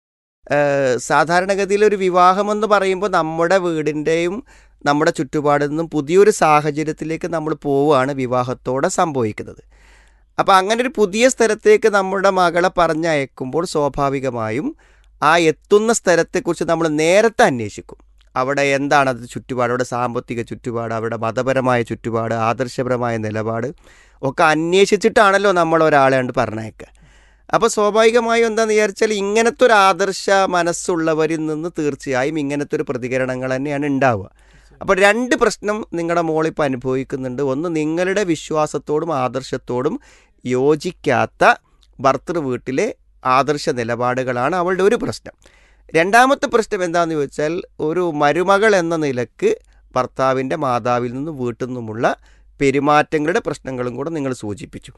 സാധാരണഗതിയിൽ ഒരു വിവാഹമെന്ന് പറയുമ്പോൾ നമ്മുടെ വീടിൻ്റെയും നമ്മുടെ ചുറ്റുപാടിൽ നിന്നും പുതിയൊരു സാഹചര്യത്തിലേക്ക് നമ്മൾ പോവുകയാണ് വിവാഹത്തോടെ സംഭവിക്കുന്നത്. അപ്പോൾ അങ്ങനെ ഒരു പുതിയ സ്ഥലത്തേക്ക് നമ്മുടെ മകളെ പറഞ്ഞയക്കുമ്പോൾ സ്വാഭാവികമായും ആ എത്തുന്ന സ്ഥലത്തെക്കുറിച്ച് നമ്മൾ നേരത്തെ അന്വേഷിക്കും. അവിടെ എന്താണ് അത് ചുറ്റുപാട്, അവിടെ സാമ്പത്തിക ചുറ്റുപാട്, അവിടെ മതപരമായ ചുറ്റുപാട്, ആദർശപരമായ നിലപാട് ഒക്കെ അന്വേഷിച്ചിട്ടാണല്ലോ നമ്മൾ ഒരാളെ കണ്ട് പറഞ്ഞയക്കുക. അപ്പോൾ സ്വാഭാവികമായും എന്താണെന്ന് വിചാരിച്ചാൽ ഇങ്ങനത്തെ ഒരു ആദർശ മനസ്സുള്ളവരിൽ നിന്ന് തീർച്ചയായും ഇങ്ങനത്തെ ഒരു പ്രതികരണങ്ങൾ തന്നെയാണ് ഉണ്ടാവുക. അപ്പോൾ രണ്ട് പ്രശ്നം നിങ്ങളുടെ മോളിപ്പോൾ അനുഭവിക്കുന്നുണ്ട്. ഒന്ന്, നിങ്ങളുടെ വിശ്വാസത്തോടും ആദർശത്തോടും യോജിക്കാത്ത ഭർത്തൃ വീട്ടിലെ ആദർശ നിലപാടുകളാണ് അവളുടെ ഒരു പ്രശ്നം. രണ്ടാമത്തെ പ്രശ്നം എന്താണെന്ന് ചോദിച്ചാൽ ഒരു മരുമകൾ എന്ന നിലക്ക് ഭർത്താവിൻ്റെ മാതാവിൽ നിന്നും വീട്ടിൽ നിന്നുമുള്ള പെരുമാറ്റങ്ങളുടെ പ്രശ്നങ്ങളും കൂടെ നിങ്ങൾ സൂചിപ്പിച്ചു.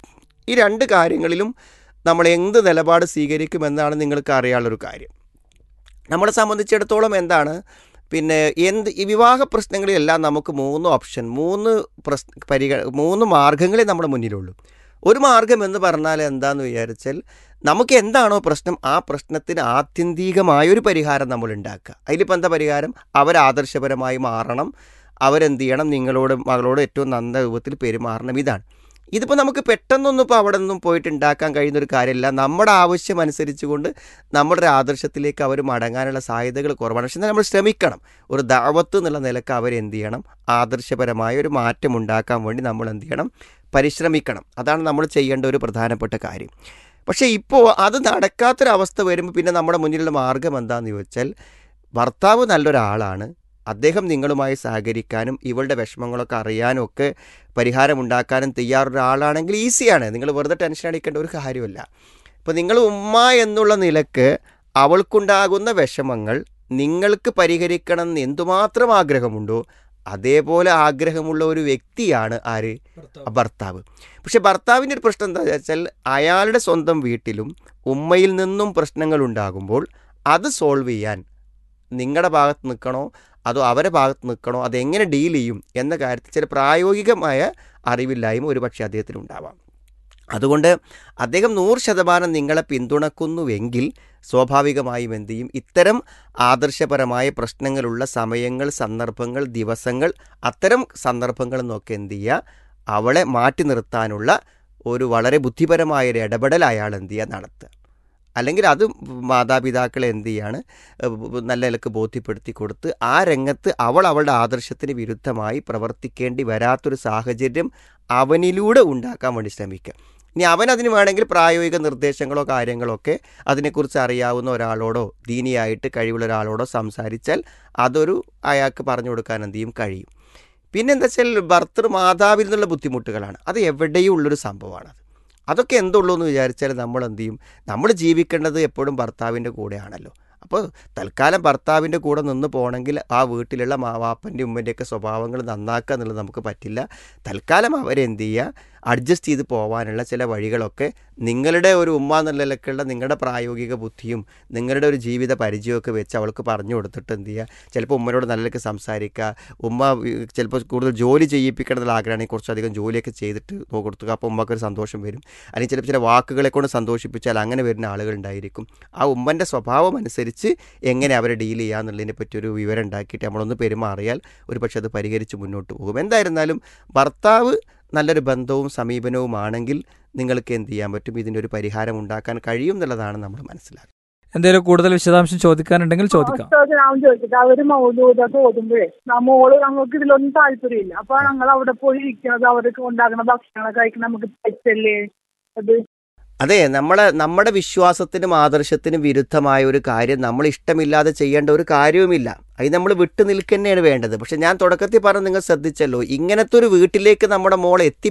ഈ രണ്ട് കാര്യങ്ങളിലും നമ്മൾ എന്ത് നിലപാട് സ്വീകരിക്കുമെന്നാണ് നിങ്ങൾക്ക് അറിയാനുള്ളൊരു കാര്യം. നമ്മളെ സംബന്ധിച്ചിടത്തോളം എന്താണ്, പിന്നെ എന്ത് ഈ വിവാഹ പ്രശ്നങ്ങളിലെല്ലാം നമുക്ക് മൂന്ന് ഓപ്ഷൻ, മൂന്ന് പ്രശ്ന പരിഗ മൂന്ന് മാർഗങ്ങളെ നമ്മുടെ മുന്നിലുള്ളൂ. ഒരു മാർഗം എന്ന് പറഞ്ഞാൽ എന്താണെന്ന് വിചാരിച്ചാൽ നമുക്ക് എന്താണോ പ്രശ്നം ആ പ്രശ്നത്തിന് ആത്യന്തികമായൊരു പരിഹാരം നമ്മൾ ഉണ്ടാക്കുക. അതിലിപ്പോൾ എന്താ പരിഹാരം? അവരാദർശപരമായി മാറണം, അവരെന്ത് ചെയ്യണം, നിങ്ങളോട് മകളോട് ഏറ്റവും നല്ല രൂപത്തിൽ പെരുമാറണം. ഇതാണ്. ഇതിപ്പോൾ നമുക്ക് പെട്ടെന്നൊന്നും ഇപ്പോൾ അവിടെ നിന്നും പോയിട്ട് ഉണ്ടാക്കാൻ കഴിയുന്നൊരു കാര്യമില്ല. നമ്മുടെ ആവശ്യം അനുസരിച്ച് കൊണ്ട് നമ്മുടെ ആദർശത്തിലേക്ക് അവർ മടങ്ങാനുള്ള സാധ്യതകൾ കുറവാണ്. പക്ഷേ നമ്മൾ ശ്രമിക്കണം. ഒരു ദഅവത്ത് എന്നുള്ള നിലക്ക് അവരെന്ത് ചെയ്യണം, ആദർശപരമായ ഒരു മാറ്റം ഉണ്ടാക്കാൻ വേണ്ടി നമ്മൾ എന്ത് ചെയ്യണം, പരിശ്രമിക്കണം. അതാണ് നമ്മൾ ചെയ്യേണ്ട ഒരു പ്രധാനപ്പെട്ട കാര്യം. പക്ഷേ ഇപ്പോൾ അത് നടക്കാത്തൊരവസ്ഥ വരുമ്പോൾ പിന്നെ നമ്മുടെ മുന്നിലുള്ള മാർഗം എന്താണെന്ന് ചോദിച്ചാൽ, ഭർത്താവ് നല്ലൊരാളാണ്, അദ്ദേഹം നിങ്ങളുമായി സഹകരിക്കാനും ഇവളുടെ വിഷമങ്ങളൊക്കെ അറിയാനും ഒക്കെ പരിഹാരമുണ്ടാക്കാനും തയ്യാറൊരാളാണെങ്കിൽ ഈസിയാണ്. നിങ്ങൾ വെറുതെ ടെൻഷൻ അടിക്കേണ്ട ഒരു കാര്യമല്ല. ഇപ്പോൾ നിങ്ങൾ ഉമ്മ എന്നുള്ള നിലക്ക് അവൾക്കുണ്ടാകുന്ന വിഷമങ്ങൾ നിങ്ങൾക്ക് പരിഹരിക്കണം എന്ന് എന്തുമാത്രം ആഗ്രഹമുണ്ടോ അതേപോലെ ആഗ്രഹമുള്ള ഒരു വ്യക്തിയാണ് ആര്? ഭർത്താവ്. പക്ഷെ ഭർത്താവിൻ്റെ ഒരു പ്രശ്നം എന്താ വെച്ചാൽ, അയാളുടെ സ്വന്തം വീട്ടിലും ഉമ്മയിൽ നിന്നും പ്രശ്നങ്ങൾ ഉണ്ടാകുമ്പോൾ അത് സോൾവ് ചെയ്യാൻ നിങ്ങളുടെ ഭാഗത്ത് നിൽക്കണോ അതോ അവരെ ഭാഗത്ത് നിൽക്കണോ, അതെങ്ങനെ ഡീൽ ചെയ്യും എന്ന കാര്യത്തിൽ ചില പ്രായോഗികമായ അറിവില്ലായ്മ ഒരു പക്ഷേ അദ്ദേഹത്തിനുണ്ടാവാം. അതുകൊണ്ട് അദ്ദേഹം നൂറ് ശതമാനം നിങ്ങളെ പിന്തുണക്കുന്നുവെങ്കിൽ സ്വാഭാവികമായും എന്ത് ചെയ്യും, ഇത്തരം ആദർശപരമായ പ്രശ്നങ്ങളുള്ള സമയങ്ങൾ, സന്ദർഭങ്ങൾ, ദിവസങ്ങൾ, അത്തരം സന്ദർഭങ്ങളിൽ നിന്നൊക്കെ എന്ത് ചെയ്യുക, അവളെ മാറ്റി നിർത്താനുള്ള ഒരു വളരെ ബുദ്ധിപരമായൊരു ഇടപെടൽ അയാൾ എന്ത് ചെയ്യുക, നടത്തുക. അല്ലെങ്കിൽ അത് മാതാപിതാക്കൾ എന്ത് ചെയ്യാണ്, നല്ല നിലക്ക് ബോധ്യപ്പെടുത്തി കൊടുത്ത് ആ രംഗത്ത് അവൾ അവളുടെ ആദർശത്തിന് വിരുദ്ധമായി പ്രവർത്തിക്കേണ്ടി വരാത്തൊരു സാഹചര്യം അവനിലൂടെ ഉണ്ടാക്കാൻ വേണ്ടി ശ്രമിക്കുക. ഇനി അവനതിന് വേണമെങ്കിൽ പ്രായോഗിക നിർദ്ദേശങ്ങളോ കാര്യങ്ങളോ ഒക്കെ അതിനെക്കുറിച്ച് അറിയാവുന്ന ഒരാളോടോ ദീനിയായിട്ട് കഴിവുള്ള ഒരാളോടോ സംസാരിച്ചാൽ അതൊരു അയാൾക്ക് പറഞ്ഞു കൊടുക്കാൻ എന്ത് ചെയ്യും, കഴിയും. പിന്നെന്താ വെച്ചാൽ ഭർത്തൃ മാതാവിൽ നിന്നുള്ള ബുദ്ധിമുട്ടുകളാണ്. അത് എവിടെയും ഉള്ളൊരു സംഭവമാണത്. അതൊക്കെ എന്തുള്ളൂ എന്ന് വിചാരിച്ചാൽ നമ്മൾ എന്ത് ചെയ്യും, നമ്മൾ ജീവിക്കേണ്ടത് എപ്പോഴും ഭർത്താവിൻ്റെ കൂടെയാണല്ലോ. അപ്പോൾ തൽക്കാലം ഭർത്താവിൻ്റെ കൂടെ നിന്ന് പോകണമെങ്കിൽ ആ വീട്ടിലുള്ള മാവാപ്പൻ്റെ ഉമ്മൻ്റെയൊക്കെ സ്വഭാവങ്ങൾ നന്നാക്കുക എന്നുള്ളത് നമുക്ക് പറ്റില്ല. തൽക്കാലം അവരെന്ത് ചെയ്യുക, അഡ്ജസ്റ്റ് ചെയ്ത് പോകാനുള്ള ചില വഴികളൊക്കെ നിങ്ങളുടെ ഒരു ഉമ്മ എന്നുള്ളതിലൊക്കെയുള്ള നിങ്ങളുടെ പ്രായോഗിക ബുദ്ധിയും നിങ്ങളുടെ ഒരു ജീവിത പരിചയമൊക്കെ വെച്ച് അവൾക്ക് പറഞ്ഞു കൊടുത്തിട്ട് എന്ത് ചെയ്യുക, ചിലപ്പോൾ ഉമ്മനോട് നല്ലതൊക്കെ സംസാരിക്കുക. ഉമ്മ ചിലപ്പോൾ കൂടുതൽ ജോലി ചെയ്യിപ്പിക്കണം എന്നുള്ള ആഗ്രഹമാണെങ്കിൽ കുറച്ചധികം ജോലിയൊക്കെ ചെയ്തിട്ട് കൊടുക്കുക. അപ്പോൾ ഉമ്മക്കൊരു സന്തോഷം വരും. അല്ലെങ്കിൽ ചിലപ്പോൾ ചില വാക്കുകളെ കൊണ്ട് സന്തോഷിപ്പിച്ചാൽ അങ്ങനെ വരുന്ന ആളുകളുണ്ടായിരിക്കും. ആ ഉമ്മൻ്റെ സ്വഭാവം അനുസരിച്ച് എങ്ങനെ അവരെ ഡീൽ ചെയ്യുക എന്നുള്ളതിനെ പറ്റിയൊരു വിവരം ഉണ്ടാക്കിയിട്ട് നമ്മളൊന്ന് പെരുമാറിയാൽ ഒരു പക്ഷേ അത് പരിഹരിച്ച് മുന്നോട്ട് പോകും. എന്തായിരുന്നാലും ഭർത്താവ് നല്ലൊരു ബന്ധവും സമീപനവുമാണെങ്കിൽ നിങ്ങൾക്ക് എന്ത് ചെയ്യാൻ പറ്റും, ഇതിൻ്റെ ഒരു പരിഹാരം ഉണ്ടാക്കാൻ കഴിയും എന്നുള്ളതാണ് നമ്മൾ മനസ്സിലാക്കുക. എന്തെങ്കിലും കൂടുതൽ വിശദാംശം ചോദിക്കാനുണ്ടെങ്കിൽ ചോദിക്കാം. ചോദിക്കട്ടെ, അവര് മൗലൂദൊക്കെ ഓതുമ്പോഴേ മോള് ഞങ്ങൾക്ക് ഇതിലൊന്നും താല്പര്യമില്ല. അപ്പൊ ഞങ്ങൾ അവിടെ പോയി ഇരിക്കുന്നത്, അവർക്ക് ഉണ്ടാക്കുന്ന ഭക്ഷണം കഴിക്കണം, നമുക്ക് പറ്റല്ലേ അത്? അതെ, നമ്മളെ നമ്മുടെ വിശ്വാസത്തിനും ആദർശത്തിനും വിരുദ്ധമായ ഒരു കാര്യം നമ്മൾ ഇഷ്ടമില്ലാതെ ചെയ്യേണ്ട ഒരു കാര്യവുമില്ല. അത് നമ്മൾ വിട്ടു നിൽക്കുന്നതാണ് വേണ്ടത്. പക്ഷെ ഞാൻ തുടക്കത്തിൽ പറഞ്ഞ് നിങ്ങൾ ശ്രദ്ധിച്ചല്ലോ, ഇങ്ങനത്തെ ഒരു വീട്ടിലേക്ക് നമ്മുടെ മോൾ എത്തി